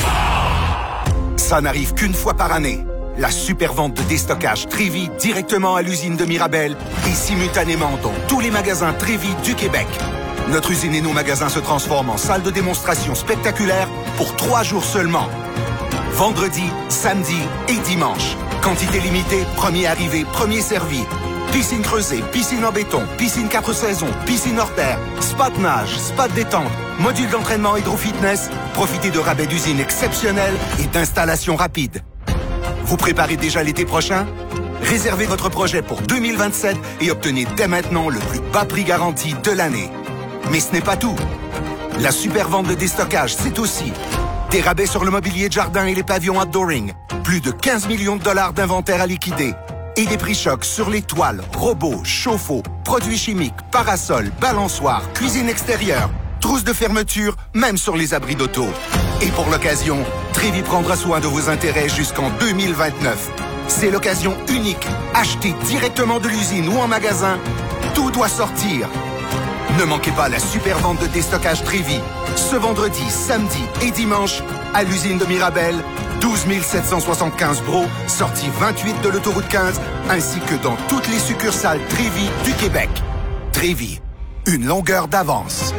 M. Ça n'arrive qu'une fois par année. La super vente de déstockage Trévi directement à l'usine de Mirabel et simultanément dans tous les magasins Trévi du Québec. Notre usine et nos magasins se transforment en salle de démonstration spectaculaire pour trois jours seulement. Vendredi, samedi et dimanche. Quantité limitée, premier arrivé, premier servi. Piscine creusée, piscine en béton, piscine quatre saisons, piscine hors terre, spa de nage, spa de détente, module d'entraînement hydro-fitness. Profitez de rabais d'usine exceptionnels et d'installations rapides. Vous préparez déjà l'été prochain? Réservez votre projet pour deux mille vingt-sept et obtenez dès maintenant le plus bas prix garanti de l'année. Mais ce n'est pas tout. La super vente de déstockage, c'est aussi des rabais sur le mobilier de jardin et les pavillons outdooring, plus de quinze millions de dollars d'inventaire à liquider et des prix chocs sur les toiles, robots, chauffe-eau, produits chimiques, parasols, balançoires, cuisine extérieure, trousses de fermeture, même sur les abris d'auto. Et pour l'occasion, Trévi prendra soin de vos intérêts jusqu'en deux mille vingt-neuf. C'est l'occasion unique. Achetez directement de l'usine ou en magasin. Tout doit sortir. Ne manquez pas la super vente de déstockage Trévi. Ce vendredi, samedi et dimanche, à l'usine de Mirabel, douze mille sept cent soixante-quinze Bro, sortie vingt-huit de l'autoroute quinze, ainsi que dans toutes les succursales Trévi du Québec. Trévi, une longueur d'avance.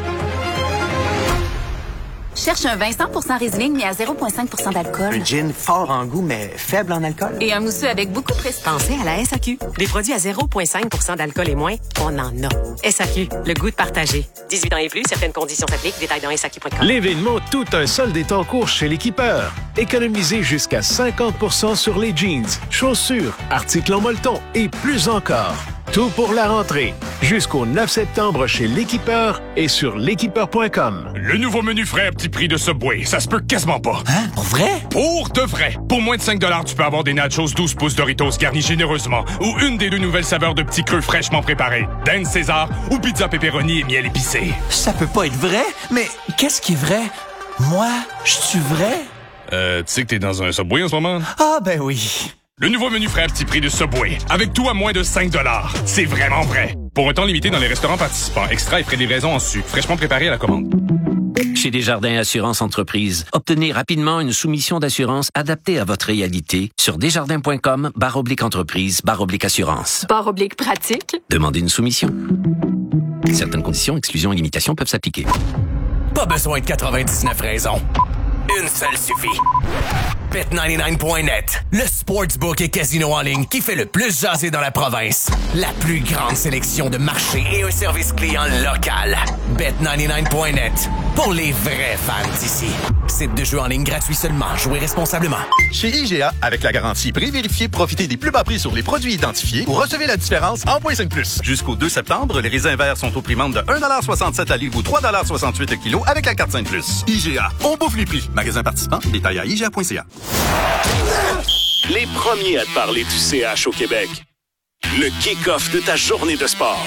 Cherche un vin cent pour cent Riesling, mais à zéro virgule cinq pour cent d'alcool. Un gin fort en goût, mais faible en alcool. Et un mousseux avec beaucoup de prestance. Pensez à la S A Q. Des produits à zéro virgule cinq pour cent d'alcool et moins, on en a. S A Q, le goût de partager. dix-huit ans et plus, certaines conditions s'appliquent. Détails dans S A Q point com. L'événement Tout un solde est en cours chez l'Équipeur. Économisez jusqu'à cinquante pour cent sur les jeans, chaussures, articles en molleton et plus encore. Tout pour la rentrée. Jusqu'au neuf septembre chez l'Équipeur et sur l'équipeur point com. Le nouveau menu frais à petit prix de Subway, ça se peut quasiment pas. Hein? Pour vrai? Pour de vrai. Pour moins de cinq dollars, tu peux avoir des nachos douze pouces Doritos garnis généreusement ou une des deux nouvelles saveurs de petits creux fraîchement préparés. Dinde César ou pizza pepperoni et miel épicé. Ça peut pas être vrai? Mais qu'est-ce qui est vrai? Moi, je suis vrai? Euh, tu sais que t'es dans un Subway en ce moment? Ah, ben oui. Le nouveau menu frais à petit prix de Subway, avec tout à moins de cinq dollars. C'est vraiment vrai. Pour un temps limité dans les restaurants participants, extra et frais de livraison en sucre, fraîchement préparé à la commande. Chez Desjardins Assurance Entreprise, obtenez rapidement une soumission d'assurance adaptée à votre réalité sur desjardins.com barre oblique entreprise barre oblique assurance. Barre oblique pratique. Demandez une soumission. Certaines conditions, exclusions et limitations peuvent s'appliquer. Pas besoin de quatre-vingt-dix-neuf raisons. Une seule suffit. Bet quatre-vingt-dix-neuf point net, le sportsbook et casino en ligne qui fait le plus jaser dans la province. La plus grande sélection de marchés et un service client local. Bet quatre-vingt-dix-neuf point net, pour les vrais fans d'ici. Site de jeu en ligne gratuit seulement. Jouez responsablement. Chez I G A, avec la garantie pré-vérifiée, profitez des plus bas prix sur les produits identifiés ou recevez la différence en point cinq plus. Jusqu'au deux septembre, les raisins verts sont au prix vente de un virgule soixante-sept la livre ou trois virgule soixante-huit le kilo avec la carte cinq plus. I G A, on bouffe les prix. Magasin participant, détail à I G A point C A. Les premiers à te parler du C H au Québec. Le kick-off de ta journée de sport.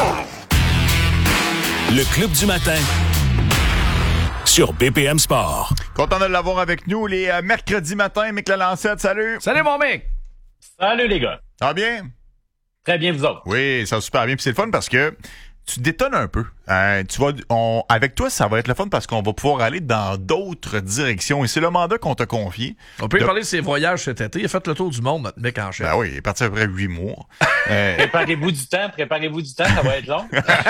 Le Club du matin sur B P M Sport. Content de l'avoir avec nous les euh, mercredis matins. Mick Lalancette, salut! Salut mon mec! Salut les gars! Ça va bien? Très bien, vous autres? Oui, ça va super bien. Puis c'est le fun parce que tu détonnes un peu. Euh, tu vas, on, avec toi, ça va être le fun parce qu'on va pouvoir aller dans d'autres directions. Et c'est le mandat qu'on t'a confié. On peut de... y parler de ses voyages cet été. Il a fait le tour du monde, notre mec en chef. Ben oui, il est parti à peu près huit mois. euh... Préparez-vous du temps, préparez-vous du temps, ça va être long.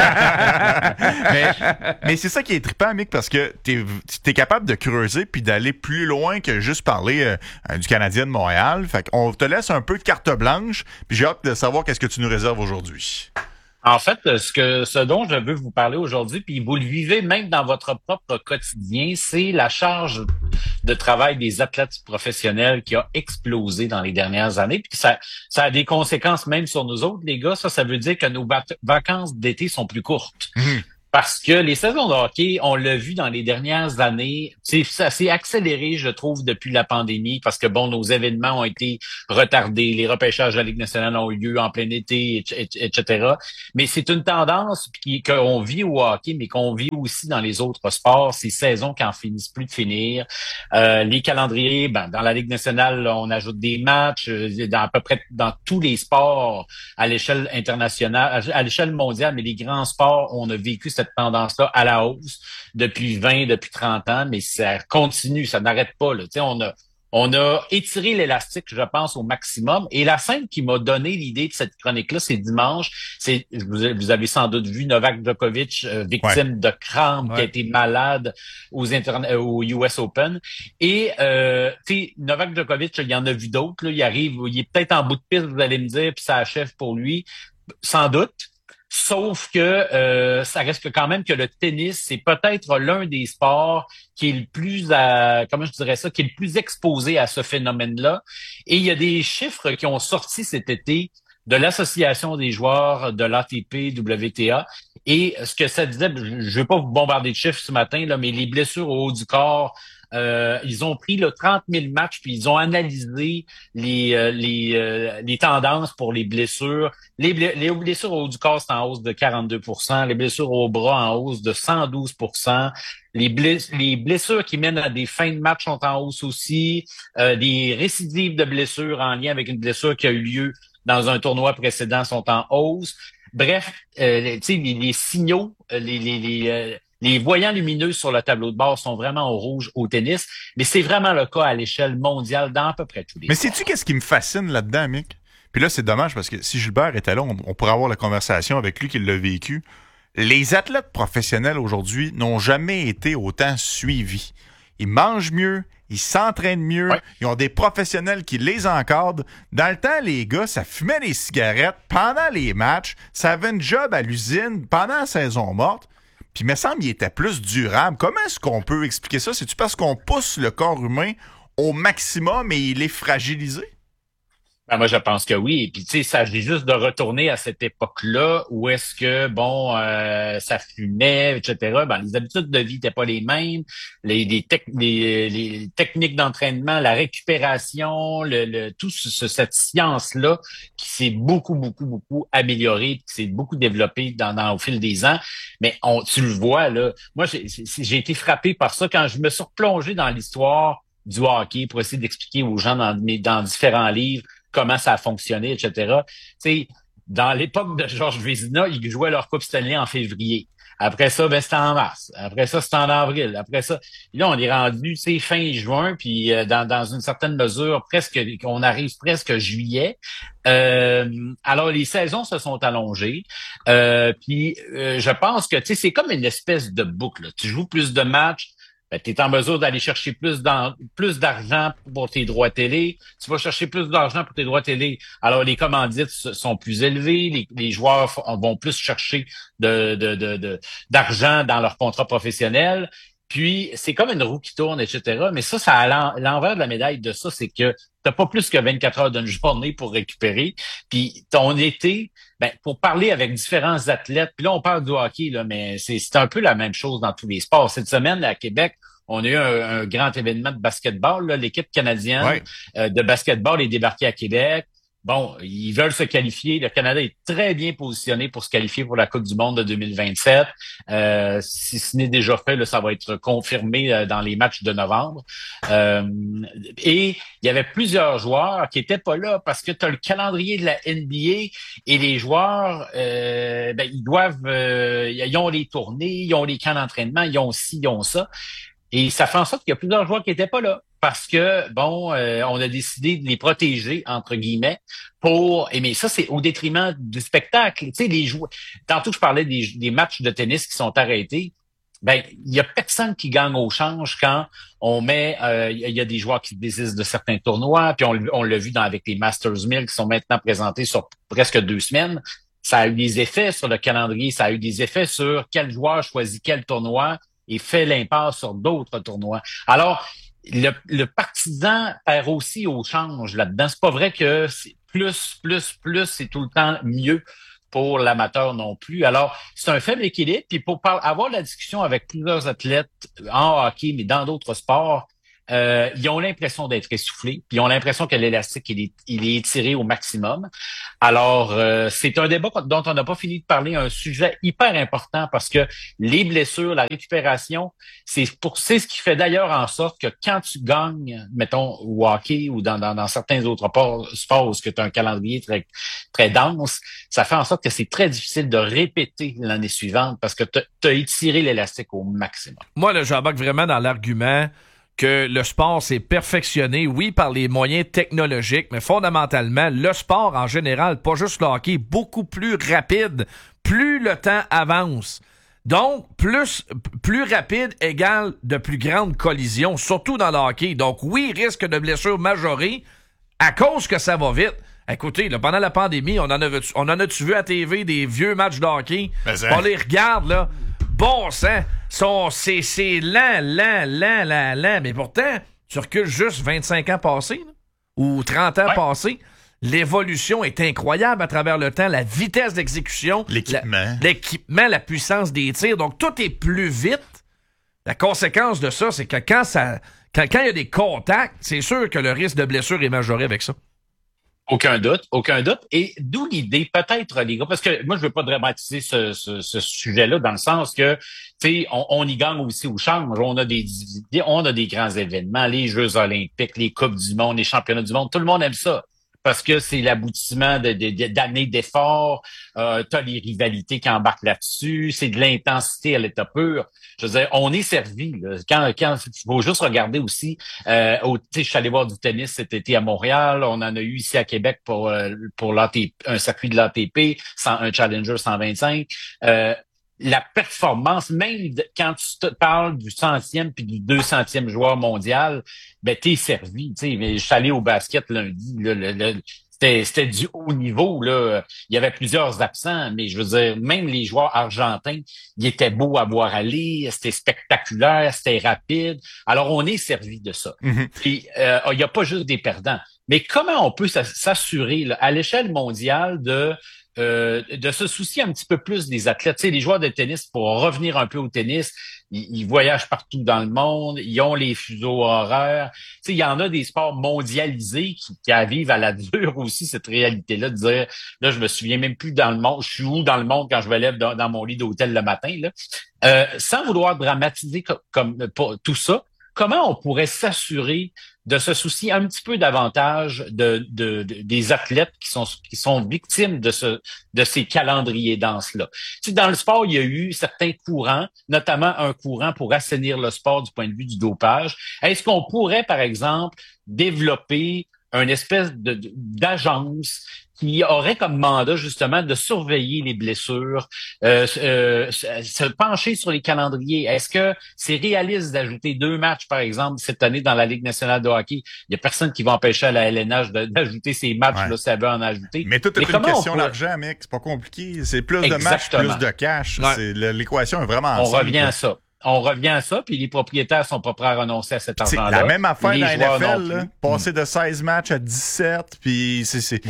mais mais c'est ça qui est trippant, Mick, parce que t'es, t'es capable de creuser puis d'aller plus loin que juste parler euh, du Canadien de Montréal. Fait qu'on te laisse un peu de carte blanche, puis j'ai hâte de savoir qu'est-ce que tu nous réserves aujourd'hui. En fait, ce que ce dont je veux vous parler aujourd'hui, puis vous le vivez même dans votre propre quotidien, c'est la charge de travail des athlètes professionnels qui a explosé dans les dernières années. Puis ça, ça a des conséquences même sur nous autres, les gars. Ça, ça veut dire que nos vac- vacances d'été sont plus courtes. Mmh. Parce que les saisons de hockey, on l'a vu dans les dernières années, ça s'est accéléré, je trouve, depuis la pandémie, parce que, bon, nos événements ont été retardés, les repêchages de la Ligue nationale ont eu lieu en plein été, et cetera. Mais c'est une tendance qui, qu'on vit au hockey, mais qu'on vit aussi dans les autres sports, ces saisons qui en finissent plus de finir. Euh, les calendriers, ben, dans la Ligue nationale, on ajoute des matchs, dans à peu près dans tous les sports à l'échelle internationale, à l'échelle mondiale, mais les grands sports, on a vécu cette tendance-là à la hausse depuis vingt, depuis trente ans, mais ça continue, ça n'arrête pas. Là. On a, on a étiré l'élastique, je pense, au maximum. Et la scène qui m'a donné l'idée de cette chronique-là, c'est dimanche. C'est, vous avez sans doute vu Novak Djokovic, euh, victime ouais. de crampes, ouais. qui a été malade aux interne- au U S Open. Et euh, tu sais, Novak Djokovic, il y en a vu d'autres. Là, il arrive, il est peut-être en bout de piste, vous allez me dire, puis ça achève pour lui, sans doute. Sauf que euh, ça reste quand même que le tennis, c'est peut-être l'un des sports qui est le plus, à, comment je dirais ça, qui est le plus exposé à ce phénomène-là. Et il y a des chiffres qui ont sorti cet été de l'Association des joueurs de l'A T P W T A. Et ce que ça disait, je ne vais pas vous bombarder de chiffres ce matin, là, mais les blessures au haut du corps, Euh, ils ont pris le trente mille matchs puis ils ont analysé les euh, les euh, les tendances pour les blessures. Les, ble- les blessures au haut du corps sont en hausse de quarante-deux pour cent, les blessures au bras en hausse de cent douze pour cent. Les, bless- les blessures qui mènent à des fins de match sont en hausse aussi. Euh, les récidives de blessures en lien avec une blessure qui a eu lieu dans un tournoi précédent sont en hausse. Bref, euh, tu sais, les, les signaux, les les, les euh, Les voyants lumineux sur le tableau de bord sont vraiment au rouge au tennis, mais c'est vraiment le cas à l'échelle mondiale dans à peu près tous les Mais sports. sais-tu qu'est-ce qui me fascine là-dedans, Mick? Puis là, c'est dommage parce que si Gilbert était là, on, on pourrait avoir la conversation avec lui qui l'a vécu. Les athlètes professionnels aujourd'hui n'ont jamais été autant suivis. Ils mangent mieux, ils s'entraînent mieux, ouais. Ils ont des professionnels qui les encadrent. Dans le temps, les gars, ça fumait des cigarettes pendant les matchs, ça avait une job à l'usine pendant la saison morte. Puis, il me semble qu'il était plus durable. Comment est-ce qu'on peut expliquer ça? C'est-tu parce qu'on pousse le corps humain au maximum et il est fragilisé? Ben, moi, je pense que oui. Et puis, tu sais, il s'agit juste de retourner à cette époque-là où est-ce que, bon, euh, ça fumait, et cetera. Ben, les habitudes de vie n'étaient pas les mêmes. Les, les, tec- les, les techniques d'entraînement, la récupération, le, le tout ce, cette science-là qui s'est beaucoup, beaucoup, beaucoup améliorée, qui s'est beaucoup développée dans, dans, au fil des ans. Mais on, tu le vois, là. Moi, j'ai, j'ai été frappé par ça quand je me suis replongé dans l'histoire du hockey pour essayer d'expliquer aux gens dans, dans différents livres comment ça a fonctionné, et cetera. Tu sais, dans l'époque de Georges Vézina, ils jouaient leur Coupe Stanley en février. Après ça, ben c'était en mars. Après ça, c'était en avril. Après ça, là, on est rendu, tu sais, fin juin, puis euh, dans, dans une certaine mesure, presque, on arrive presque juillet. Euh, alors, les saisons se sont allongées. Euh, puis, euh, je pense que, tu sais, c'est comme une espèce de boucle. Tu joues plus de matchs. Ben, tu es en mesure d'aller chercher plus, dans, plus d'argent pour tes droits télé. Tu vas chercher plus d'argent pour tes droits télé. Alors, les commandites sont plus élevées. Les, les joueurs vont plus chercher de, de, de, de, d'argent dans leur contrat professionnel. Puis, c'est comme une roue qui tourne, et cetera. Mais ça, ça a l'en, l'envers de la médaille de ça, c'est que t'as pas plus que vingt-quatre heures d'une journée pour récupérer. Puis, ton été, ben, pour parler avec différents athlètes, puis là, on parle du hockey, là, mais c'est, c'est un peu la même chose dans tous les sports. Cette semaine, à Québec, on a eu un, un grand événement de basketball. Là. L'équipe canadienne ouais. euh, de basketball est débarquée à Québec. bon, ils veulent se qualifier. Le Canada est très bien positionné pour se qualifier pour la Coupe du monde de deux mille vingt-sept. Euh, si ce n'est déjà fait, là, ça va être confirmé euh, dans les matchs de novembre. Euh, et il y avait plusieurs joueurs qui étaient pas là parce que tu as le calendrier de la N B A et les joueurs, euh, ben, ils doivent, euh, ils ont les tournées, ils ont les camps d'entraînement, ils ont ci, ils ont ça. Et ça fait en sorte qu'il y a plusieurs joueurs qui étaient pas là. Parce que, bon, euh, on a décidé de les protéger, entre guillemets, pour... Et mais ça, c'est au détriment du spectacle. Tu sais, les joueurs... Tantôt, je parlais des, des matchs de tennis qui sont arrêtés. Ben, il y a personne qui gagne au change quand on met... Euh, il y a des joueurs qui désistent de certains tournois, puis on, on l'a vu dans, avec les Masters mille qui sont maintenant présentés sur presque deux semaines. Ça a eu des effets sur le calendrier, ça a eu des effets sur quel joueur choisit quel tournoi et fait l'impasse sur d'autres tournois. Alors... Le, le partisan perd aussi au change là-dedans. C'est pas vrai que c'est plus, plus, plus, c'est tout le temps mieux pour l'amateur non plus. Alors, c'est un faible équilibre. Puis pour par- avoir la discussion avec plusieurs athlètes en hockey, mais dans d'autres sports, euh, ils ont l'impression d'être essoufflés. Puis ils ont l'impression que l'élastique, il est, il est étiré au maximum. Alors, euh, c'est un débat dont on n'a pas fini de parler, un sujet hyper important parce que les blessures, la récupération, c'est pour c'est ce qui fait d'ailleurs en sorte que quand tu gagnes, mettons, au hockey ou dans, dans, dans certains autres sports où tu as un calendrier très, très dense, ça fait en sorte que c'est très difficile de répéter l'année suivante parce que tu as étiré l'élastique au maximum. Moi, là, j'embarque vraiment dans l'argument que le sport s'est perfectionné, oui, par les moyens technologiques, mais fondamentalement, le sport en général, pas juste le hockey, beaucoup plus rapide, plus le temps avance. Donc, plus, plus rapide égale de plus grandes collisions, surtout dans le hockey. Donc, oui, risque de blessures majorées à cause que ça va vite. Écoutez, là, pendant la pandémie, on en a, on en a-tu vu à T V des vieux matchs de hockey? On les regarde, là. Bon sang, son, c'est, c'est lent, lent, lent, lent, lent. Mais pourtant, tu recules juste vingt-cinq ans passés, là, ou trente ans ouais. passés. L'évolution est incroyable à travers le temps. La vitesse d'exécution. L'équipement. La, l'équipement, la puissance des tirs. Donc, tout est plus vite. La conséquence de ça, c'est que quand ça, quand, quand il y a des contacts, c'est sûr que le risque de blessure est majoré avec ça. Aucun doute, aucun doute. Et d'où l'idée, peut-être, les gars, parce que moi, je veux pas dramatiser ce, ce, ce sujet-là dans le sens que, tu sais, on, on y gagne aussi au change. On a des, on a des grands événements, les Jeux olympiques, les Coupes du monde, les championnats du monde. Tout le monde aime ça. Parce que c'est l'aboutissement de, de, de, d'années d'efforts. Euh, t'as les rivalités qui embarquent là-dessus. C'est de l'intensité à l'état pur. Je veux dire, on est servi. Là. Quand, quand, faut juste regarder aussi. Euh, au, je suis allé voir du tennis cet été à Montréal. On en a eu ici à Québec pour euh, pour l'A T P, un circuit de l'A T P, un Challenger cent vingt-cinq. Euh, la performance, même de, quand tu te parles du centième puis du deux centième joueur mondial, ben t'es servi. Tu sais, je suis allé au basket lundi. Là, le, le, c'était, c'était du haut niveau. Là. Il y avait plusieurs absents, mais je veux dire, même les joueurs argentins, ils étaient beaux à voir aller. C'était spectaculaire, c'était rapide. Alors, on est servi de ça. Mm-hmm. Puis, euh, il n'y a pas juste des perdants. Mais comment on peut s'assurer là, à l'échelle mondiale de Euh, de se soucier un petit peu plus des athlètes. Tu sais, les joueurs de tennis, pour revenir un peu au tennis, ils, ils voyagent partout dans le monde, ils ont les fuseaux horaires. Tu sais, il y en a des sports mondialisés qui, qui arrivent à la dure aussi, cette réalité-là, de dire, là, je me souviens même plus dans le monde, je suis où dans le monde quand je me lève dans, dans mon lit d'hôtel le matin, là. Euh, sans vouloir dramatiser comme, comme pour tout ça, comment on pourrait s'assurer de se soucier un petit peu davantage de, de, de des athlètes qui sont qui sont victimes de ce de ces calendriers denses-là? Tu sais, dans le sport, il y a eu certains courants, notamment un courant pour assainir le sport du point de vue du dopage. Est-ce qu'on pourrait, par exemple, développer une espèce de, de d'agence qui aurait comme mandat justement de surveiller les blessures, euh, euh, se pencher sur les calendriers. Est-ce que c'est réaliste d'ajouter deux matchs, par exemple, cette année dans la Ligue nationale de hockey? Il y a personne qui va empêcher à la L N H de, d'ajouter ces matchs, ouais. là, ça veut en ajouter. Mais tout est Mais une question pourrait... d'argent, mec. C'est pas compliqué. C'est plus Exactement. de matchs, plus de cash. Ouais. C'est, l'équation est vraiment On simple. revient à ça. On revient à ça, puis les propriétaires sont pas prêts à renoncer à cet argent-là. C'est la même affaire les dans la N F L, là, passer de seize matchs à dix-sept, puis c'est... c'est... Ouais.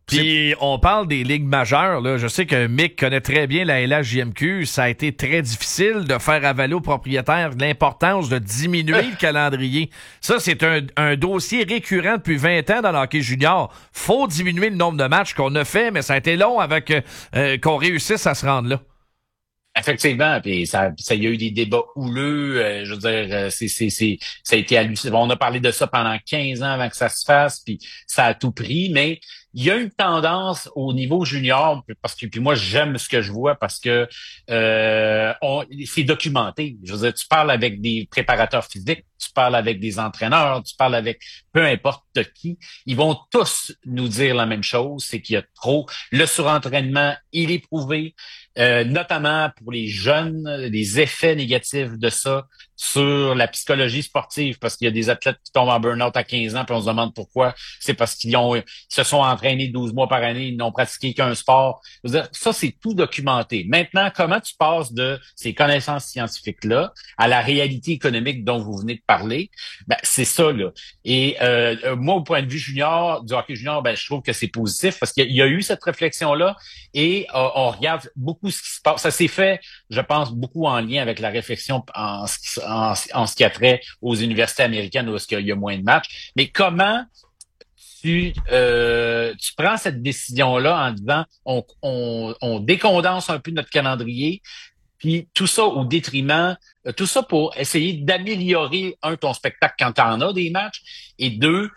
Puis on parle des ligues majeures. Là. Je sais que Mick connaît très bien la L H J M Q. Ça a été très difficile de faire avaler aux propriétaires l'importance de diminuer le calendrier. Ça, c'est un, un dossier récurrent depuis vingt ans dans le hockey junior. Faut diminuer le nombre de matchs qu'on a fait, mais ça a été long avec euh, qu'on réussisse à se rendre là. Effectivement, puis ça, ça y a eu des débats houleux. Euh, je veux dire, c'est, c'est, c'est, ça a été hallucinant. On a parlé de ça pendant quinze ans avant que ça se fasse, puis ça a tout pris. Mais il y a une tendance au niveau junior, parce que puis moi j'aime ce que je vois parce que euh, on, c'est documenté. Je veux dire, tu parles avec des préparateurs physiques, tu parles avec des entraîneurs, tu parles avec peu importe qui, ils vont tous nous dire la même chose, c'est qu'il y a trop. Le surentraînement, il est prouvé. Euh, notamment pour les jeunes, les effets négatifs de ça sur la psychologie sportive, parce qu'il y a des athlètes qui tombent en burn-out à quinze ans, puis on se demande pourquoi. C'est parce qu'ils ont, ils se sont entraînés douze mois par année, ils n'ont pratiqué qu'un sport. Je veux dire, ça, c'est tout documenté. Maintenant, comment tu passes de ces connaissances scientifiques-là à la réalité économique dont vous venez de parler? Ben, c'est ça, là. Et euh, moi, au point de vue junior, du hockey junior, ben, je trouve que c'est positif, parce qu'il y a eu cette réflexion-là, et euh, on regarde beaucoup ce qui se passe. Ça s'est fait, je pense, beaucoup en lien avec la réflexion en ce qui, en, en ce qui a trait aux universités américaines où est-ce qu'il y a moins de matchs. Mais comment tu, euh, tu prends cette décision-là en disant on, on, on décondense un peu notre calendrier, puis tout ça au détriment, tout ça pour essayer d'améliorer, un, ton spectacle quand tu en as des matchs, et deux,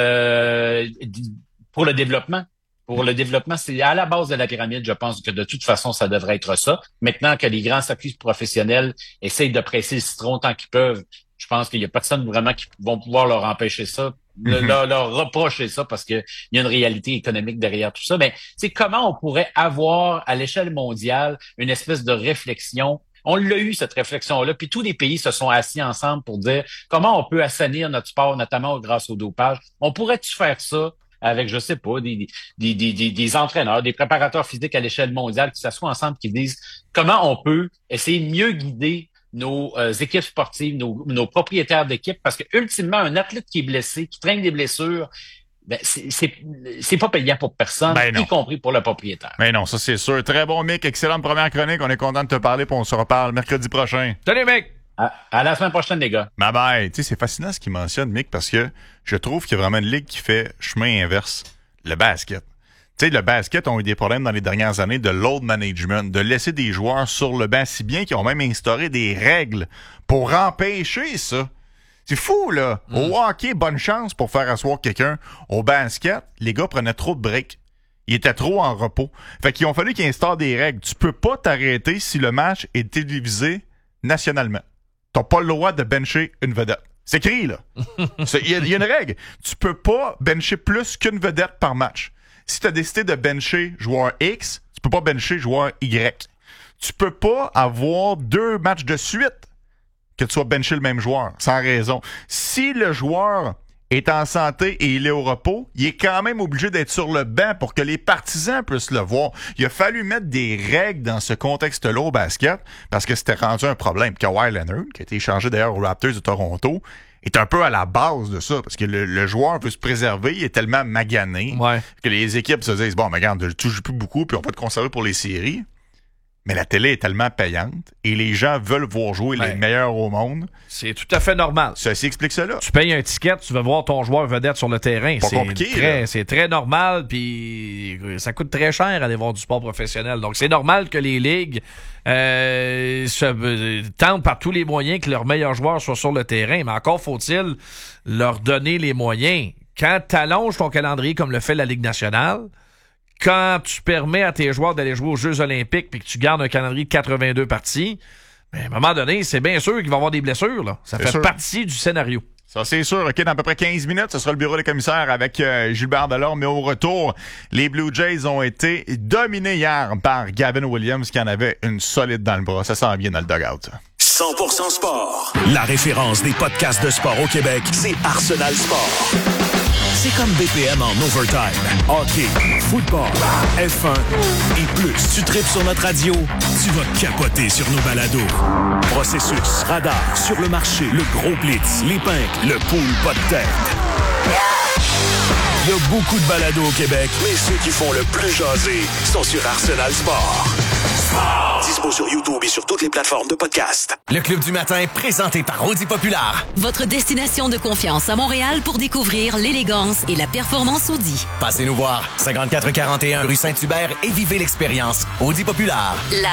euh, pour le développement. Pour le développement, c'est à la base de la pyramide, je pense que de toute façon, ça devrait être ça. Maintenant que les grands circuits professionnels essayent de presser le citron tant qu'ils peuvent, je pense qu'il y a personne vraiment qui vont pouvoir leur empêcher ça, mm-hmm. leur, leur reprocher ça, parce qu'il y a une réalité économique derrière tout ça. Mais c'est comment on pourrait avoir, à l'échelle mondiale, une espèce de réflexion. On l'a eu, cette réflexion-là, puis tous les pays se sont assis ensemble pour dire comment on peut assainir notre sport, notamment grâce au dopage. On pourrait-tu faire ça avec, je sais pas, des, des, des, des, des entraîneurs, des préparateurs physiques à l'échelle mondiale qui s'assoient ensemble, qui disent comment on peut essayer de mieux guider nos euh, équipes sportives, nos, nos propriétaires d'équipes, parce que ultimement, un athlète qui est blessé, qui traîne des blessures, ben, c'est, c'est, c'est pas payant pour personne, ben y compris pour le propriétaire. Mais non, ça c'est sûr. Très bon, Mick. Excellente première chronique. On est content de te parler, puis on se reparle mercredi prochain. Salut, Mick! À, à la semaine prochaine, les gars. Bye bye. Tu sais, c'est fascinant ce qu'il mentionne, Mick, parce que je trouve qu'il y a vraiment une ligue qui fait chemin inverse. Le basket. Tu sais, le basket ont eu des problèmes dans les dernières années de load management, de laisser des joueurs sur le banc, si bien qu'ils ont même instauré des règles pour empêcher ça. C'est fou, là. Mm. Au hockey, bonne chance pour faire asseoir quelqu'un. Au basket, les gars prenaient trop de breaks. Ils étaient trop en repos. Fait qu'ils ont fallu qu'ils instaurent des règles. Tu peux pas t'arrêter si le match est télévisé nationalement. T'as pas le droit de bencher une vedette. C'est écrit, là. Il y, y a une règle. Tu peux pas bencher plus qu'une vedette par match. Si t'as décidé de bencher joueur X, tu peux pas bencher joueur Y. Tu peux pas avoir deux matchs de suite que tu sois benché le même joueur, sans raison. Si le joueur est en santé et il est au repos, il est quand même obligé d'être sur le banc pour que les partisans puissent le voir. Il a fallu mettre des règles dans ce contexte-là au basket parce que c'était rendu un problème. Kawhi Leonard, qui a été échangé d'ailleurs aux Raptors de Toronto, est un peu à la base de ça parce que le, le joueur veut se préserver, il est tellement magané ouais. que les équipes se disent « Bon, mais regarde, tu joues plus beaucoup puis on va te conserver pour les séries. » Mais la télé est tellement payante et les gens veulent voir jouer ben, les meilleurs au monde. C'est tout à fait normal. Ceci explique cela. Tu payes un ticket, tu veux voir ton joueur vedette sur le terrain. Pas c'est compliqué. Très, c'est très normal, puis ça coûte très cher aller voir du sport professionnel. Donc c'est normal que les ligues euh, se euh, tentent par tous les moyens que leurs meilleurs joueurs soient sur le terrain. Mais encore faut-il leur donner les moyens. Quand tu allonges ton calendrier comme le fait la Ligue nationale, quand tu permets à tes joueurs d'aller jouer aux Jeux olympiques puis que tu gardes un calendrier de quatre-vingt-deux parties, ben, à un moment donné, c'est bien sûr qu'il va y avoir des blessures. Là. Ça c'est fait sûr. Partie du scénario. Ça, c'est sûr. OK, dans à peu près quinze minutes, ce sera le bureau des commissaires avec euh, Gilbert Delorme. Mais au retour, les Blue Jays ont été dominés hier par Gavin Williams qui en avait une solide dans le bras. Ça sent bien dans le dugout. cent pour cent sport. La référence des podcasts de sport au Québec, c'est Arsenal Sport. C'est comme B P M en overtime. Hockey, football, F un et plus. Tu tripes sur notre radio, tu vas capoter sur nos balados. Processus, radar, sur le marché, le gros blitz, les pinks, le pool pas de tête. Il y a beaucoup de balados au Québec, mais ceux qui font le plus jaser sont sur Arsenal Sport. Sport! Dispo sur YouTube et sur toutes les plateformes de podcast. Le Club du matin, présenté par Audi Populaire. Votre destination de confiance à Montréal pour découvrir l'élégance et la performance Audi. Passez nous voir, cinquante-quatre quarante et un rue Saint-Hubert et vivez l'expérience Audi Populaire. La